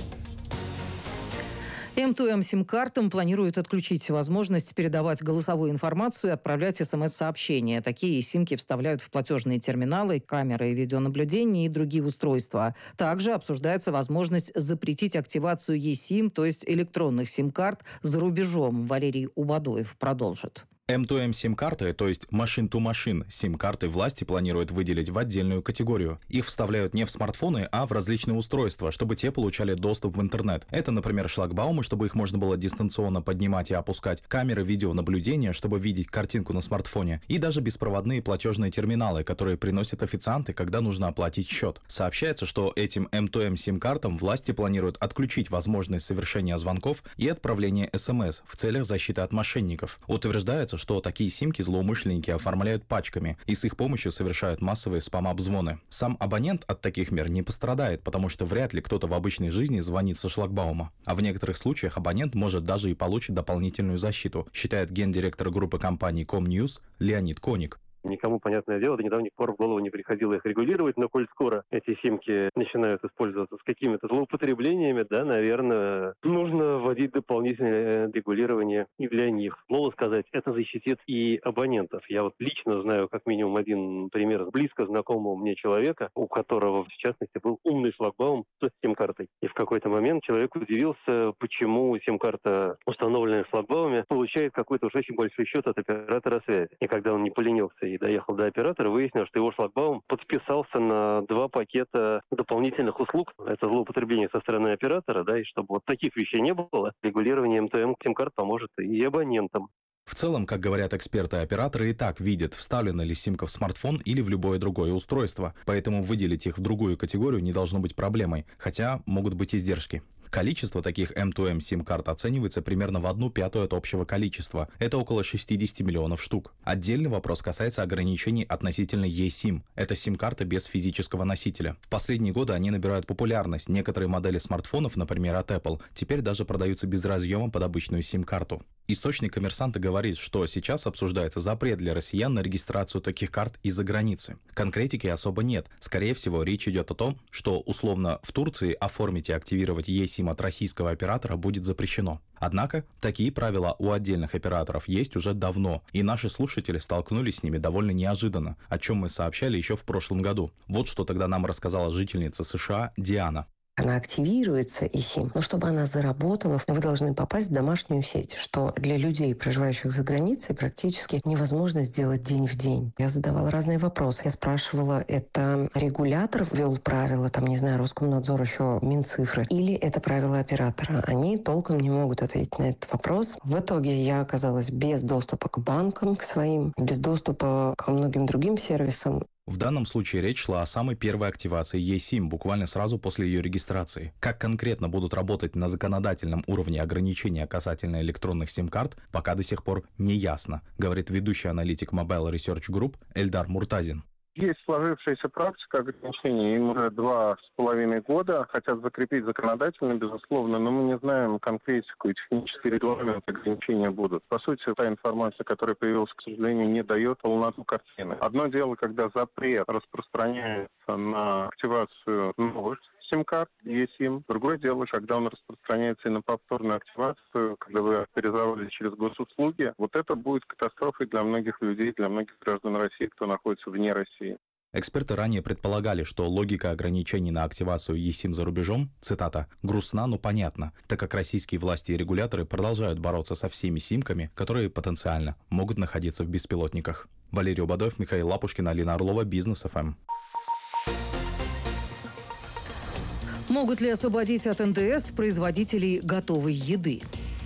эм два эм сим-картам планируют отключить возможность передавать голосовую информацию и отправлять смс-сообщения. Такие симки вставляют в платежные терминалы, камеры видеонаблюдения и другие устройства. Также обсуждается возможность запретить активацию eSIM, то есть электронных сим-карт, за рубежом. Валерий Убадоев продолжит. эм два эм сим-карты, то есть machine-to-machine сим-карты, власти планируют выделить в отдельную категорию. Их вставляют не в смартфоны, а в различные устройства, чтобы те получали доступ в интернет. Это, например, шлагбаумы, чтобы их можно было дистанционно поднимать и опускать, камеры видеонаблюдения, чтобы видеть картинку на смартфоне, и даже беспроводные платежные терминалы, которые приносят официанты, когда нужно оплатить счет. Сообщается, что этим эм два эм сим-картам власти планируют отключить возможность совершения звонков и отправления смс в целях защиты от мошенников. Утверждается, что такие симки злоумышленники оформляют пачками и с их помощью совершают массовые спам-обзвоны. Сам абонент от таких мер не пострадает, потому что вряд ли кто-то в обычной жизни звонит со шлагбаума. А в некоторых случаях абонент может даже и получить дополнительную защиту, считает гендиректор группы компаний Комньюз Леонид Коник. Никому, понятное дело, до недавних пор в голову не приходило их регулировать, но коль скоро эти симки начинают использоваться с какими-то злоупотреблениями, да, наверное, нужно вводить дополнительное регулирование и для них. Слово сказать, это защитит и абонентов. Я вот лично знаю как минимум один пример близко знакомого мне человека, у которого, в частности, был умный шлагбаум с сим-картой. И в какой-то момент человек удивился, почему сим-карта, установленная в шлагбауме, получает какой-то уж очень большой счет от оператора связи. И когда он не поленился и доехал до оператора, выяснилось, что его шлагбаум подписался на два пакета дополнительных услуг. Это злоупотребление со стороны оператора, да, и чтобы вот таких вещей не было, регулирование эм два эм сим-карт поможет и абонентам. В целом, как говорят эксперты, операторы и так видят, вставлена ли симка в смартфон или в любое другое устройство, поэтому выделить их в другую категорию не должно быть проблемой, хотя могут быть издержки. Количество таких эм два эм сим-карт оценивается примерно в одну пятую от общего количества. Это около шестьдесят миллионов штук. Отдельный вопрос касается ограничений относительно eSIM. Это сим-карта без физического носителя. В последние годы они набирают популярность. Некоторые модели смартфонов, например, от Apple, теперь даже продаются без разъема под обычную сим-карту. Источник «Коммерсанта» говорит, что сейчас обсуждается запрет для россиян на регистрацию таких карт из-за границы. Конкретики особо нет. Скорее всего, речь идет о том, что условно в Турции оформить и активировать eSIM от российского оператора будет запрещено. Однако, такие правила у отдельных операторов есть уже давно, и наши слушатели столкнулись с ними довольно неожиданно, о чем мы сообщали еще в прошлом году. Вот что тогда нам рассказала жительница США Диана. Она активируется, eSIM, но чтобы она заработала, вы должны попасть в домашнюю сеть, что для людей, проживающих за границей, практически невозможно сделать день в день. Я задавала разные вопросы. Я спрашивала, это регулятор ввел правила, там, не знаю, Роскомнадзор, еще Минцифры, или это правила оператора? Они толком не могут ответить на этот вопрос. В итоге я оказалась без доступа к банкам, к своим, без доступа ко многим другим сервисам. В данном случае речь шла о самой первой активации eSIM, буквально сразу после ее регистрации. Как конкретно будут работать на законодательном уровне ограничения касательно электронных сим-карт, пока до сих пор не ясно, говорит ведущий аналитик Mobile Research Group Эльдар Муртазин. Есть сложившаяся практика ограничений, им уже два с половиной года. Хотят закрепить законодательно, безусловно, но мы не знаем конкретику и технический регламент ограничения будут. По сути, та информация, которая появилась, к сожалению, не дает полноту картины. Одно дело, когда запрет распространяется на активацию новых сим-карт, eSIM. Другое дело, когда он распространяется и на повторную активацию, когда вы авторизовались через госуслуги. Вот это будет катастрофой для многих людей, для многих граждан России, кто находится вне России. Эксперты ранее предполагали, что логика ограничений на активацию eSIM за рубежом, цитата, «грустна, но понятна», так как российские власти и регуляторы продолжают бороться со всеми симками, которые потенциально могут находиться в беспилотниках. Валерий Убадоев, Михаил Лапушкин, Алина Орлова, Бизнес эф эм. Могут ли освободить от эн дэ эс производителей готовой еды?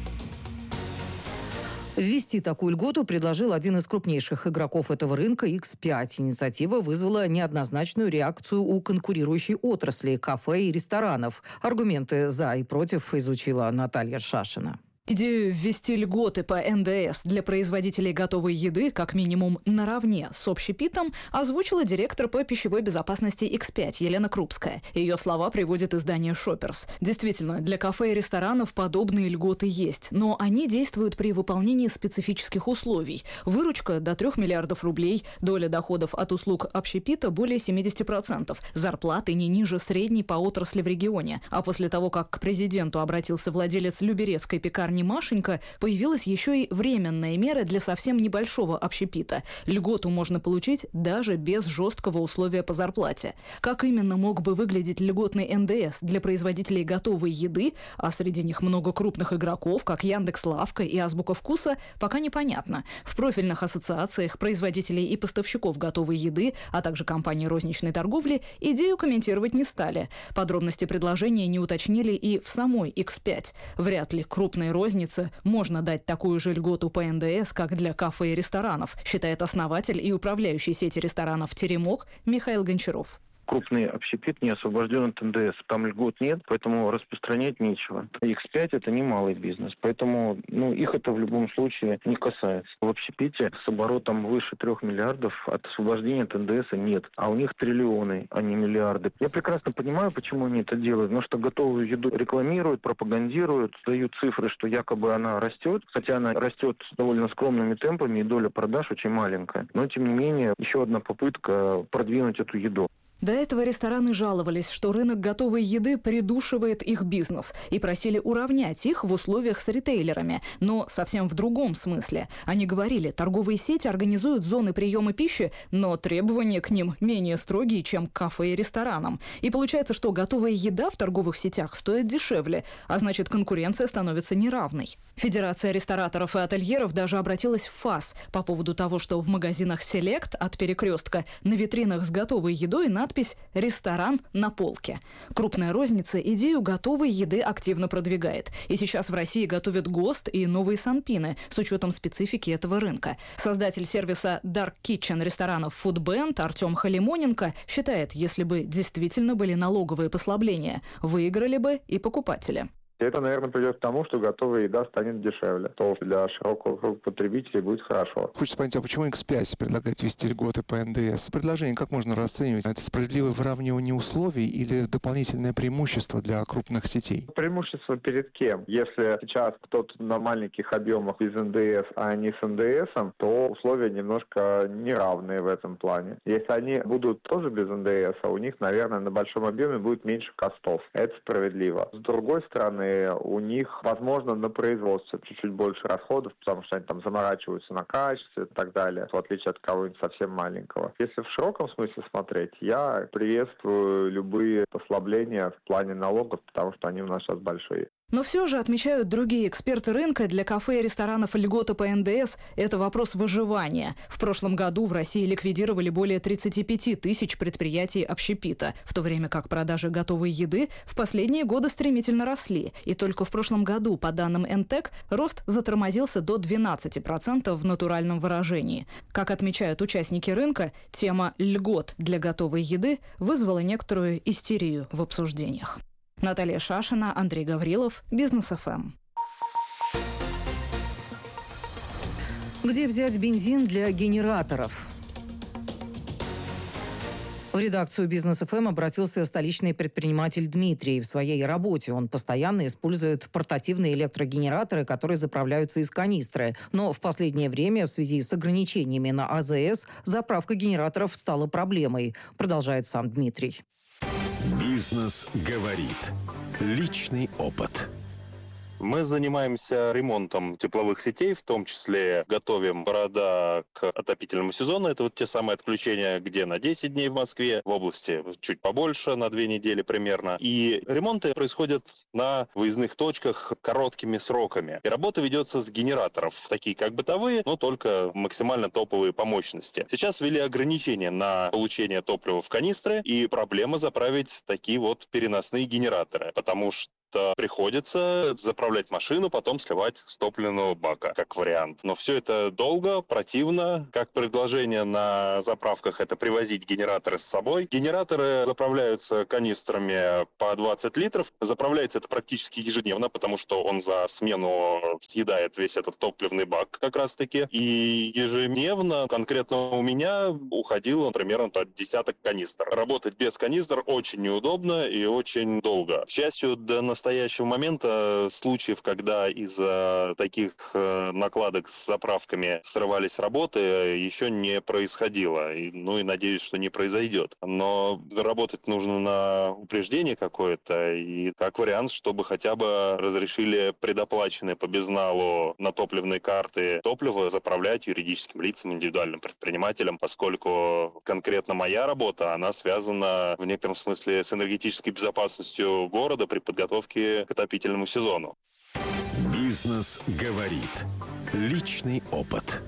Ввести такую льготу предложил один из крупнейших игроков этого рынка икс пять. Инициатива вызвала неоднозначную реакцию у конкурирующей отрасли кафе и ресторанов. Аргументы «за» и «против» изучила Наталья Шашина. Идею ввести льготы по эн дэ эс для производителей готовой еды как минимум наравне с общепитом озвучила директор по пищевой безопасности икс пять Елена Крупская. Ее слова приводит издание Shoppers. Действительно, для кафе и ресторанов подобные льготы есть, но они действуют при выполнении специфических условий. Выручка до трех миллиардов рублей, доля доходов от услуг общепита более семьдесят процентов, зарплаты не ниже средней по отрасли в регионе. А после того, как к президенту обратился владелец люберецкой пекарни Машенька, появилась еще и временная мера для совсем небольшого общепита. Льготу можно получить даже без жесткого условия по зарплате. Как именно мог бы выглядеть льготный эн дэ эс для производителей готовой еды, а среди них много крупных игроков, как Яндекс.Лавка и Азбука Вкуса, пока непонятно. В профильных ассоциациях производителей и поставщиков готовой еды, а также компаний розничной торговли, идею комментировать не стали. Подробности предложения не уточнили и в самой икс пять. Вряд ли крупные розницы можно дать такую же льготу по эн дэ эс, как для кафе и ресторанов, считает основатель и управляющий сети ресторанов «Теремок» Михаил Гончаров. Крупный общепит не освобожден от эн дэ эс. Там льгот нет, поэтому распространять нечего. икс пять – это не малый бизнес, поэтому ну, их это в любом случае не касается. В общепите с оборотом выше трех миллиардов от освобождения от эн дэ эс нет, а у них триллионы, а не миллиарды. Я прекрасно понимаю, почему они это делают, потому что готовую еду рекламируют, пропагандируют, дают цифры, что якобы она растет, хотя она растет довольно скромными темпами, и доля продаж очень маленькая. Но, тем не менее, еще одна попытка продвинуть эту еду. До этого рестораны жаловались, что рынок готовой еды придушивает их бизнес, и просили уравнять их в условиях с ритейлерами, но совсем в другом смысле. Они говорили, торговые сети организуют зоны приема пищи, но требования к ним менее строгие, чем к кафе и ресторанам. И получается, что готовая еда в торговых сетях стоит дешевле, а значит, конкуренция становится неравной. Федерация рестораторов и ательеров даже обратилась в ФАС по поводу того, что в магазинах «Селект» от «Перекрестка» на витринах с готовой едой надпись «Ресторан на полке». Крупная розница идею готовой еды активно продвигает. И сейчас в России готовят ГОСТ и новые санпины с учетом специфики этого рынка. Создатель сервиса Dark Kitchen ресторанов Foodband Артем Халимоненко считает, если бы действительно были налоговые послабления, выиграли бы и покупатели. Это, наверное, придет к тому, что готовая еда станет дешевле. То для широкого круга потребителей будет хорошо. Хочется понять, а почему икс пять предлагает ввести льготы по эн дэ эс? Предложение как можно расценивать? Это справедливое выравнивание условий или дополнительное преимущество для крупных сетей? Преимущество перед кем? Если сейчас кто-то на маленьких объемах без эн дэ эс, а не с эн дэ эс, то условия немножко неравные в этом плане. Если они будут тоже без эн дэ эс, у них, наверное, на большом объеме будет меньше костов. Это справедливо. С другой стороны, у них, возможно, на производстве чуть-чуть больше расходов, потому что они там заморачиваются на качестве и так далее, в отличие от кого-нибудь совсем маленького. Если в широком смысле смотреть, я приветствую любые послабления в плане налогов, потому что они у нас сейчас большие. Но все же, отмечают другие эксперты рынка, для кафе и ресторанов льгота по эн дэ эс – это вопрос выживания. В прошлом году в России ликвидировали более тридцать пять тысяч предприятий общепита, в то время как продажи готовой еды в последние годы стремительно росли. И только в прошлом году, по данным эн тэк, рост затормозился до двенадцати процентов в натуральном выражении. Как отмечают участники рынка, тема льгот для готовой еды вызвала некоторую истерию в обсуждениях. Наталья Шашина, Андрей Гаврилов, Бизнес эф эм. Где взять бензин для генераторов? В редакцию Бизнес эф эм обратился столичный предприниматель Дмитрий. В своей работе он постоянно использует портативные электрогенераторы, которые заправляются из канистры. Но в последнее время в связи с ограничениями на а зэ эс заправка генераторов стала проблемой, продолжает сам Дмитрий. Бизнес говорит. Личный опыт. Мы занимаемся ремонтом тепловых сетей, в том числе готовим города к отопительному сезону. Это вот те самые отключения, где на десять дней в Москве, в области чуть побольше, на две недели примерно. И ремонты происходят на выездных точках короткими сроками. И работа ведется с генераторов, такие как бытовые, но только максимально топовые по мощности. Сейчас ввели ограничения на получение топлива в канистры, и проблема заправить такие вот переносные генераторы, потому что приходится заправлять машину, потом сливать с топливного бака, как вариант. Но все это долго, противно. Как предложение на заправках — это привозить генераторы с собой. Генераторы заправляются канистрами по двадцать литров. Заправляется это практически ежедневно, потому что он за смену съедает весь этот топливный бак как раз-таки. И ежедневно конкретно у меня уходило примерно под десяток канистр. Работать без канистр очень неудобно и очень долго. К счастью, до настоящего момента случаев, когда из-за таких э, накладок с заправками срывались работы, еще не происходило. И, ну и надеюсь, что не произойдет. Но работать нужно на упреждение какое-то, и как вариант, чтобы хотя бы разрешили предоплаченные по безналу на топливные карты топливо заправлять юридическим лицам, индивидуальным предпринимателям, поскольку конкретно моя работа, она связана в некотором смысле с энергетической безопасностью города при подготовке к отопительному сезону. Бизнес говорит. Личный опыт.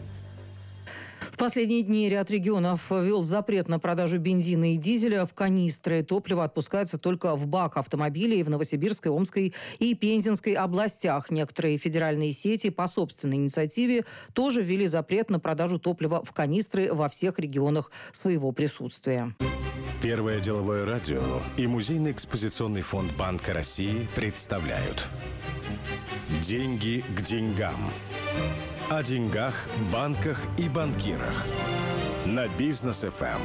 В последние дни ряд регионов ввел запрет на продажу бензина и дизеля в канистры. Топливо отпускается только в бак автомобилей в Новосибирской, Омской и Пензенской областях. Некоторые федеральные сети по собственной инициативе тоже ввели запрет на продажу топлива в канистры во всех регионах своего присутствия. Первое деловое радио и Музейный экспозиционный фонд Банка России представляют «Деньги к деньгам». О деньгах, банках и банкирах. На Бизнес эф эм.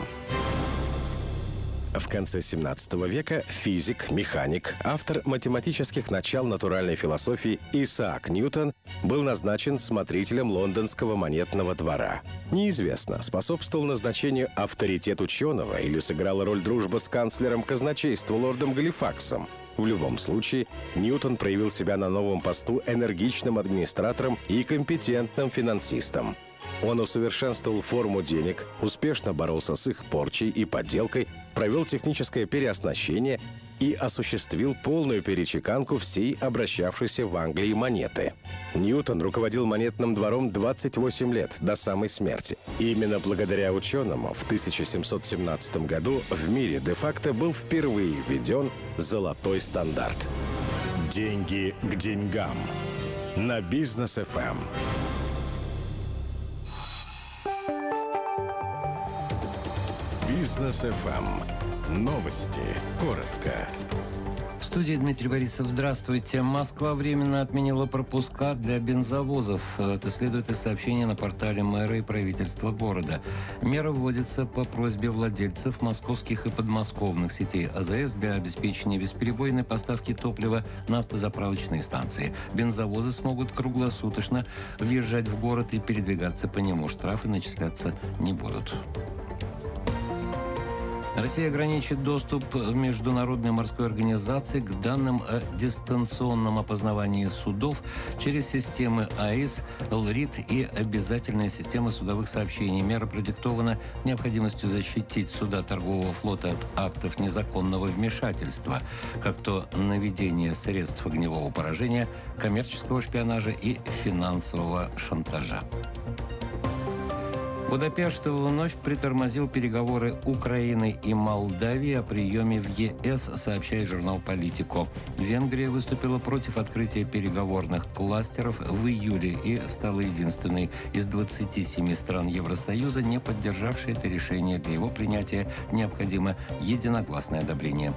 В конце семнадцатого века физик, механик, автор математических начал натуральной философии Исаак Ньютон был назначен смотрителем лондонского монетного двора. Неизвестно, способствовал назначению авторитет ученого или сыграла роль дружба с канцлером казначейства лордом Галифаксом. В любом случае, Ньютон проявил себя на новом посту энергичным администратором и компетентным финансистом. Он усовершенствовал форму денег, успешно боролся с их порчей и подделкой, провел техническое переоснащение и осуществил полную перечеканку всей обращавшейся в Англии монеты. Ньютон руководил монетным двором двадцать восемь лет, до самой смерти. И именно благодаря ученому в тысяча семьсот семнадцатом году в мире де-факто был впервые введен золотой стандарт. Деньги к деньгам. На Бизнес эф эм. Бизнес эф эм. Новости. Коротко. В студии Дмитрий Борисов. Здравствуйте. Москва временно отменила пропуска для бензовозов. Это следует из сообщения на портале мэра и правительства города. Мера вводится по просьбе владельцев московских и подмосковных сетей а зэ эс для обеспечения бесперебойной поставки топлива на автозаправочные станции. Бензовозы смогут круглосуточно въезжать в город и передвигаться по нему. Штрафы начисляться не будут. Россия ограничит доступ Международной морской организации к данным о дистанционном опознавании судов через системы АИС, ЛРИТ и обязательные системы судовых сообщений. Мера продиктована необходимостью защитить суда торгового флота от актов незаконного вмешательства, как то наведение средств огневого поражения, коммерческого шпионажа и финансового шантажа. Будапешт вновь притормозил переговоры Украины и Молдавии о приеме в е эс, сообщает журнал «Политико». Венгрия выступила против открытия переговорных кластеров в июле и стала единственной из двадцати семи стран Евросоюза, не поддержавшей это решение. Для его принятия необходимо единогласное одобрение.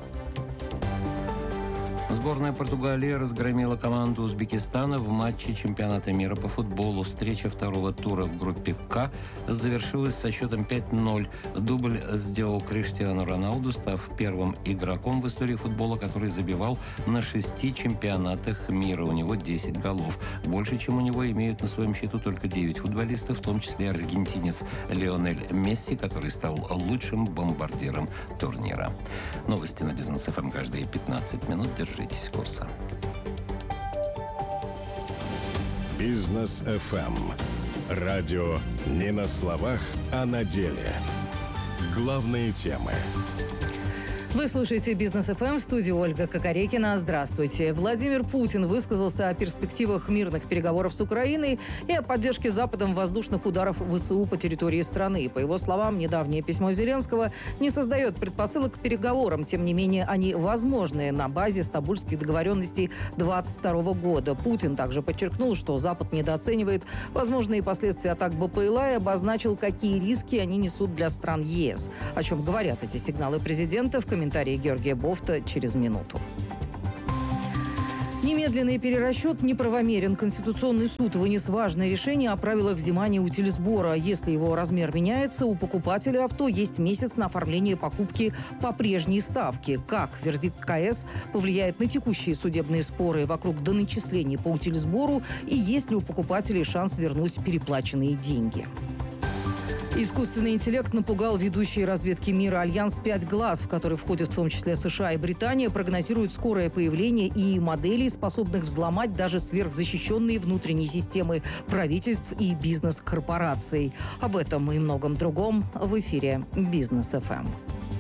Сборная Португалии разгромила команду Узбекистана в матче чемпионата мира по футболу. Встреча второго тура в группе «К» завершилась со счетом пять ноль. Дубль сделал Криштиану Роналду, став первым игроком в истории футбола, который забивал на шести чемпионатах мира. У него десять голов. Больше, чем у него, имеют на своем счету только девять футболистов, в том числе аргентинец Лионель Месси, который стал лучшим бомбардиром турнира. Новости на Бизнес эф эм каждые пятнадцать минут. Держитесь курса. Бизнес эф эм. Радио не на словах, а на деле. Главные темы. Вы слушаете «Бизнес эф эм», в студии Ольга Кокорекина. Здравствуйте. Владимир Путин высказался о перспективах мирных переговоров с Украиной и о поддержке Западом воздушных ударов ВСУ по территории страны. По его словам, недавнее письмо Зеленского не создает предпосылок к переговорам. Тем не менее, они возможны на базе стамбульских договоренностей двадцать второго года. Путин также подчеркнул, что Запад недооценивает возможные последствия атак БПЛА и обозначил, какие риски они несут для стран ЕС. О чем говорят эти сигналы президента, в комментарии Георгия Бофта через минуту. Немедленный перерасчет неправомерен. Конституционный суд вынес важное решение о правилах взимания утилизбора. Если его размер меняется, у покупателя авто есть месяц на оформление покупки по прежней ставке. Как вердикт ка эс повлияет на текущие судебные споры вокруг доначислений по утилизбору и есть ли у покупателей шанс вернуть переплаченные деньги? Искусственный интеллект напугал ведущие разведки мира. Альянс «Пять глаз», в который входят в том числе США и Британия, прогнозирует скорое появление и моделей, способных взломать даже сверхзащищенные внутренние системы правительств и бизнес-корпораций. Об этом и многом другом в эфире «Бизнес эф эм».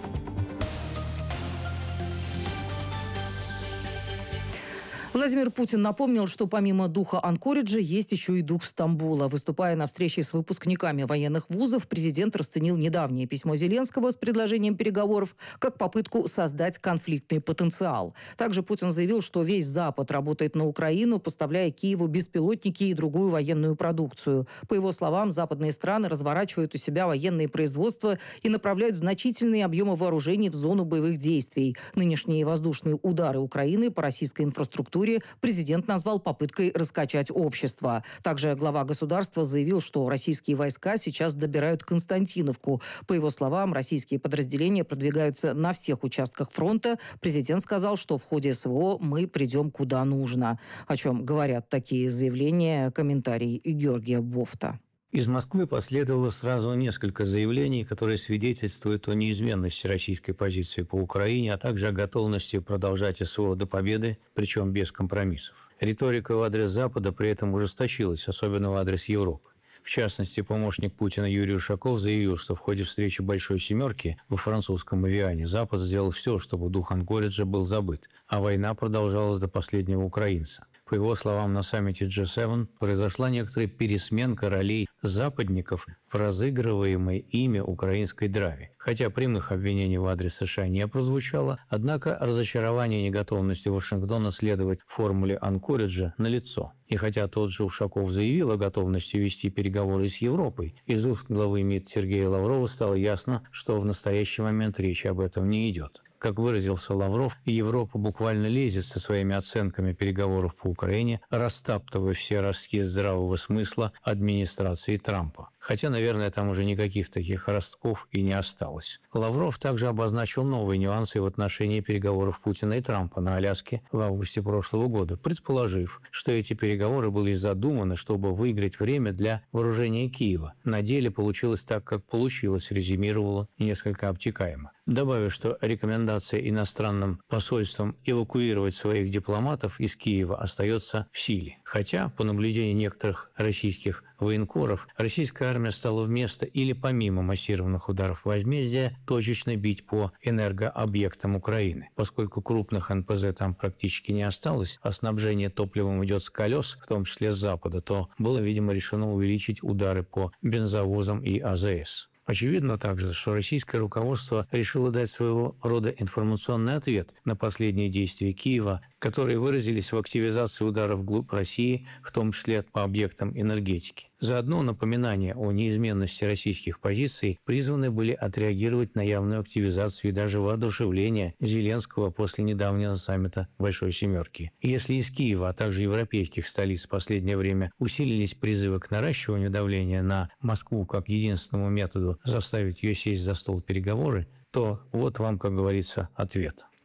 Владимир Путин напомнил, что помимо духа Анкориджа есть еще и дух Стамбула. Выступая на встрече с выпускниками военных вузов, президент расценил недавнее письмо Зеленского с предложением переговоров как попытку создать конфликтный потенциал. Также Путин заявил, что весь Запад работает на Украину, поставляя Киеву беспилотники и другую военную продукцию. По его словам, западные страны разворачивают у себя военные производства и направляют значительные объемы вооружений в зону боевых действий. Нынешние воздушные удары Украины по российской инфраструктуре президент назвал попыткой раскачать общество. Также глава государства заявил, что российские войска сейчас добирают Константиновку. По его словам, российские подразделения продвигаются на всех участках фронта. Президент сказал, что в ходе эс вэ о мы придем куда нужно. О чем говорят такие заявления, комментарий Георгия Бофта. Из Москвы последовало сразу несколько заявлений, которые свидетельствуют о неизменности российской позиции по Украине, а также о готовности продолжать эс вэ о до победы, причем без компромиссов. Риторика в адрес Запада при этом ужесточилась, особенно в адрес Европы. В частности, помощник Путина Юрий Ушаков заявил, что в ходе встречи «Большой семерки» во французском Эвиане Запад сделал все, чтобы дух Анкориджа был забыт, а война продолжалась до последнего украинца. По его словам, на саммите джи семь произошла некоторая пересменка ролей западников в разыгрываемой ими украинской драве. Хотя прямых обвинений в адрес США не прозвучало, однако разочарование и неготовность Вашингтона следовать формуле Анкориджа налицо. И хотя тот же Ушаков заявил о готовности вести переговоры с Европой, из уст главы МИД Сергея Лаврова стало ясно, что в настоящий момент речи об этом не идет. Как выразился Лавров, Европа буквально лезет со своими оценками переговоров по Украине, растаптывая все ростки здравого смысла администрации Трампа. Хотя, наверное, там уже никаких таких ростков и не осталось. Лавров также обозначил новые нюансы в отношении переговоров Путина и Трампа на Аляске в августе прошлого года, предположив, что эти переговоры были задуманы, чтобы выиграть время для вооружения Киева. На деле получилось так, как получилось, резюмировало несколько обтекаемо. Добавив, что рекомендация иностранным посольствам эвакуировать своих дипломатов из Киева остается в силе. Хотя, по наблюдению некоторых российских военкоров, российская армия стала вместо или помимо массированных ударов возмездия точечно бить по энергообъектам Украины. Поскольку крупных эн пэ зэ там практически не осталось, а снабжение топливом идет с колес, в том числе с запада, то было, видимо, решено увеличить удары по бензовозам и а зэ эс. Очевидно также, что российское руководство решило дать своего рода информационный ответ на последние действия Киева, которые выразились в активизации ударов вглубь России, в том числе по объектам энергетики. Заодно напоминания о неизменности российских позиций призваны были отреагировать на явную активизацию и даже воодушевление Зеленского после недавнего саммита Большой Семерки. И если из Киева, а также европейских столиц в последнее время усилились призывы к наращиванию давления на Москву как единственному методу заставить ее сесть за стол переговоры, то вот вам, как говорится, ответ.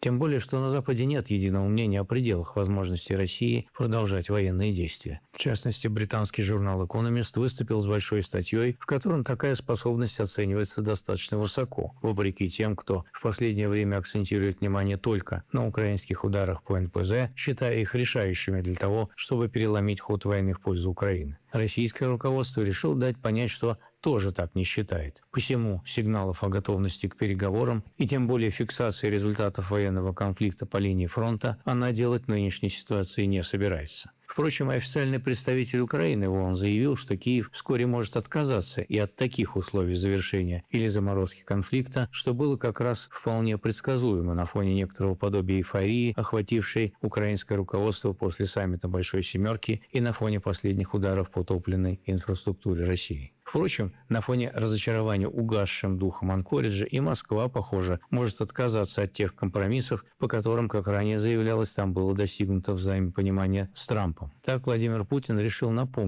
Тем более, что на Западе нет единого мнения о пределах возможностей России продолжать военные действия. В частности, британский журнал «Экономист» выступил с большой статьей, в котором такая способность оценивается достаточно высоко, вопреки тем, кто в последнее время акцентирует внимание только на украинских ударах по эн пэ зэ, считая их решающими для того, чтобы переломить ход войны в пользу Украины. Российское руководство решило дать понять, что тоже так не считает. Посему сигналов о готовности к переговорам и тем более фиксации результатов военного конфликта по линии фронта она делать в нынешней ситуации не собирается. Впрочем, официальный представитель Украины в ООН заявил, что Киев вскоре может отказаться и от таких условий завершения или заморозки конфликта, что было как раз вполне предсказуемо на фоне некоторого подобия эйфории, охватившей украинское руководство после саммита Большой Семерки и на фоне последних ударов по топливной инфраструктуре России. Впрочем, на фоне разочарования угасшим духом Анкориджа и Москва, похоже, может отказаться от тех компромиссов, по которым, как ранее заявлялось, там было достигнуто взаимопонимание с Трампом. Так Владимир Путин решил напомнить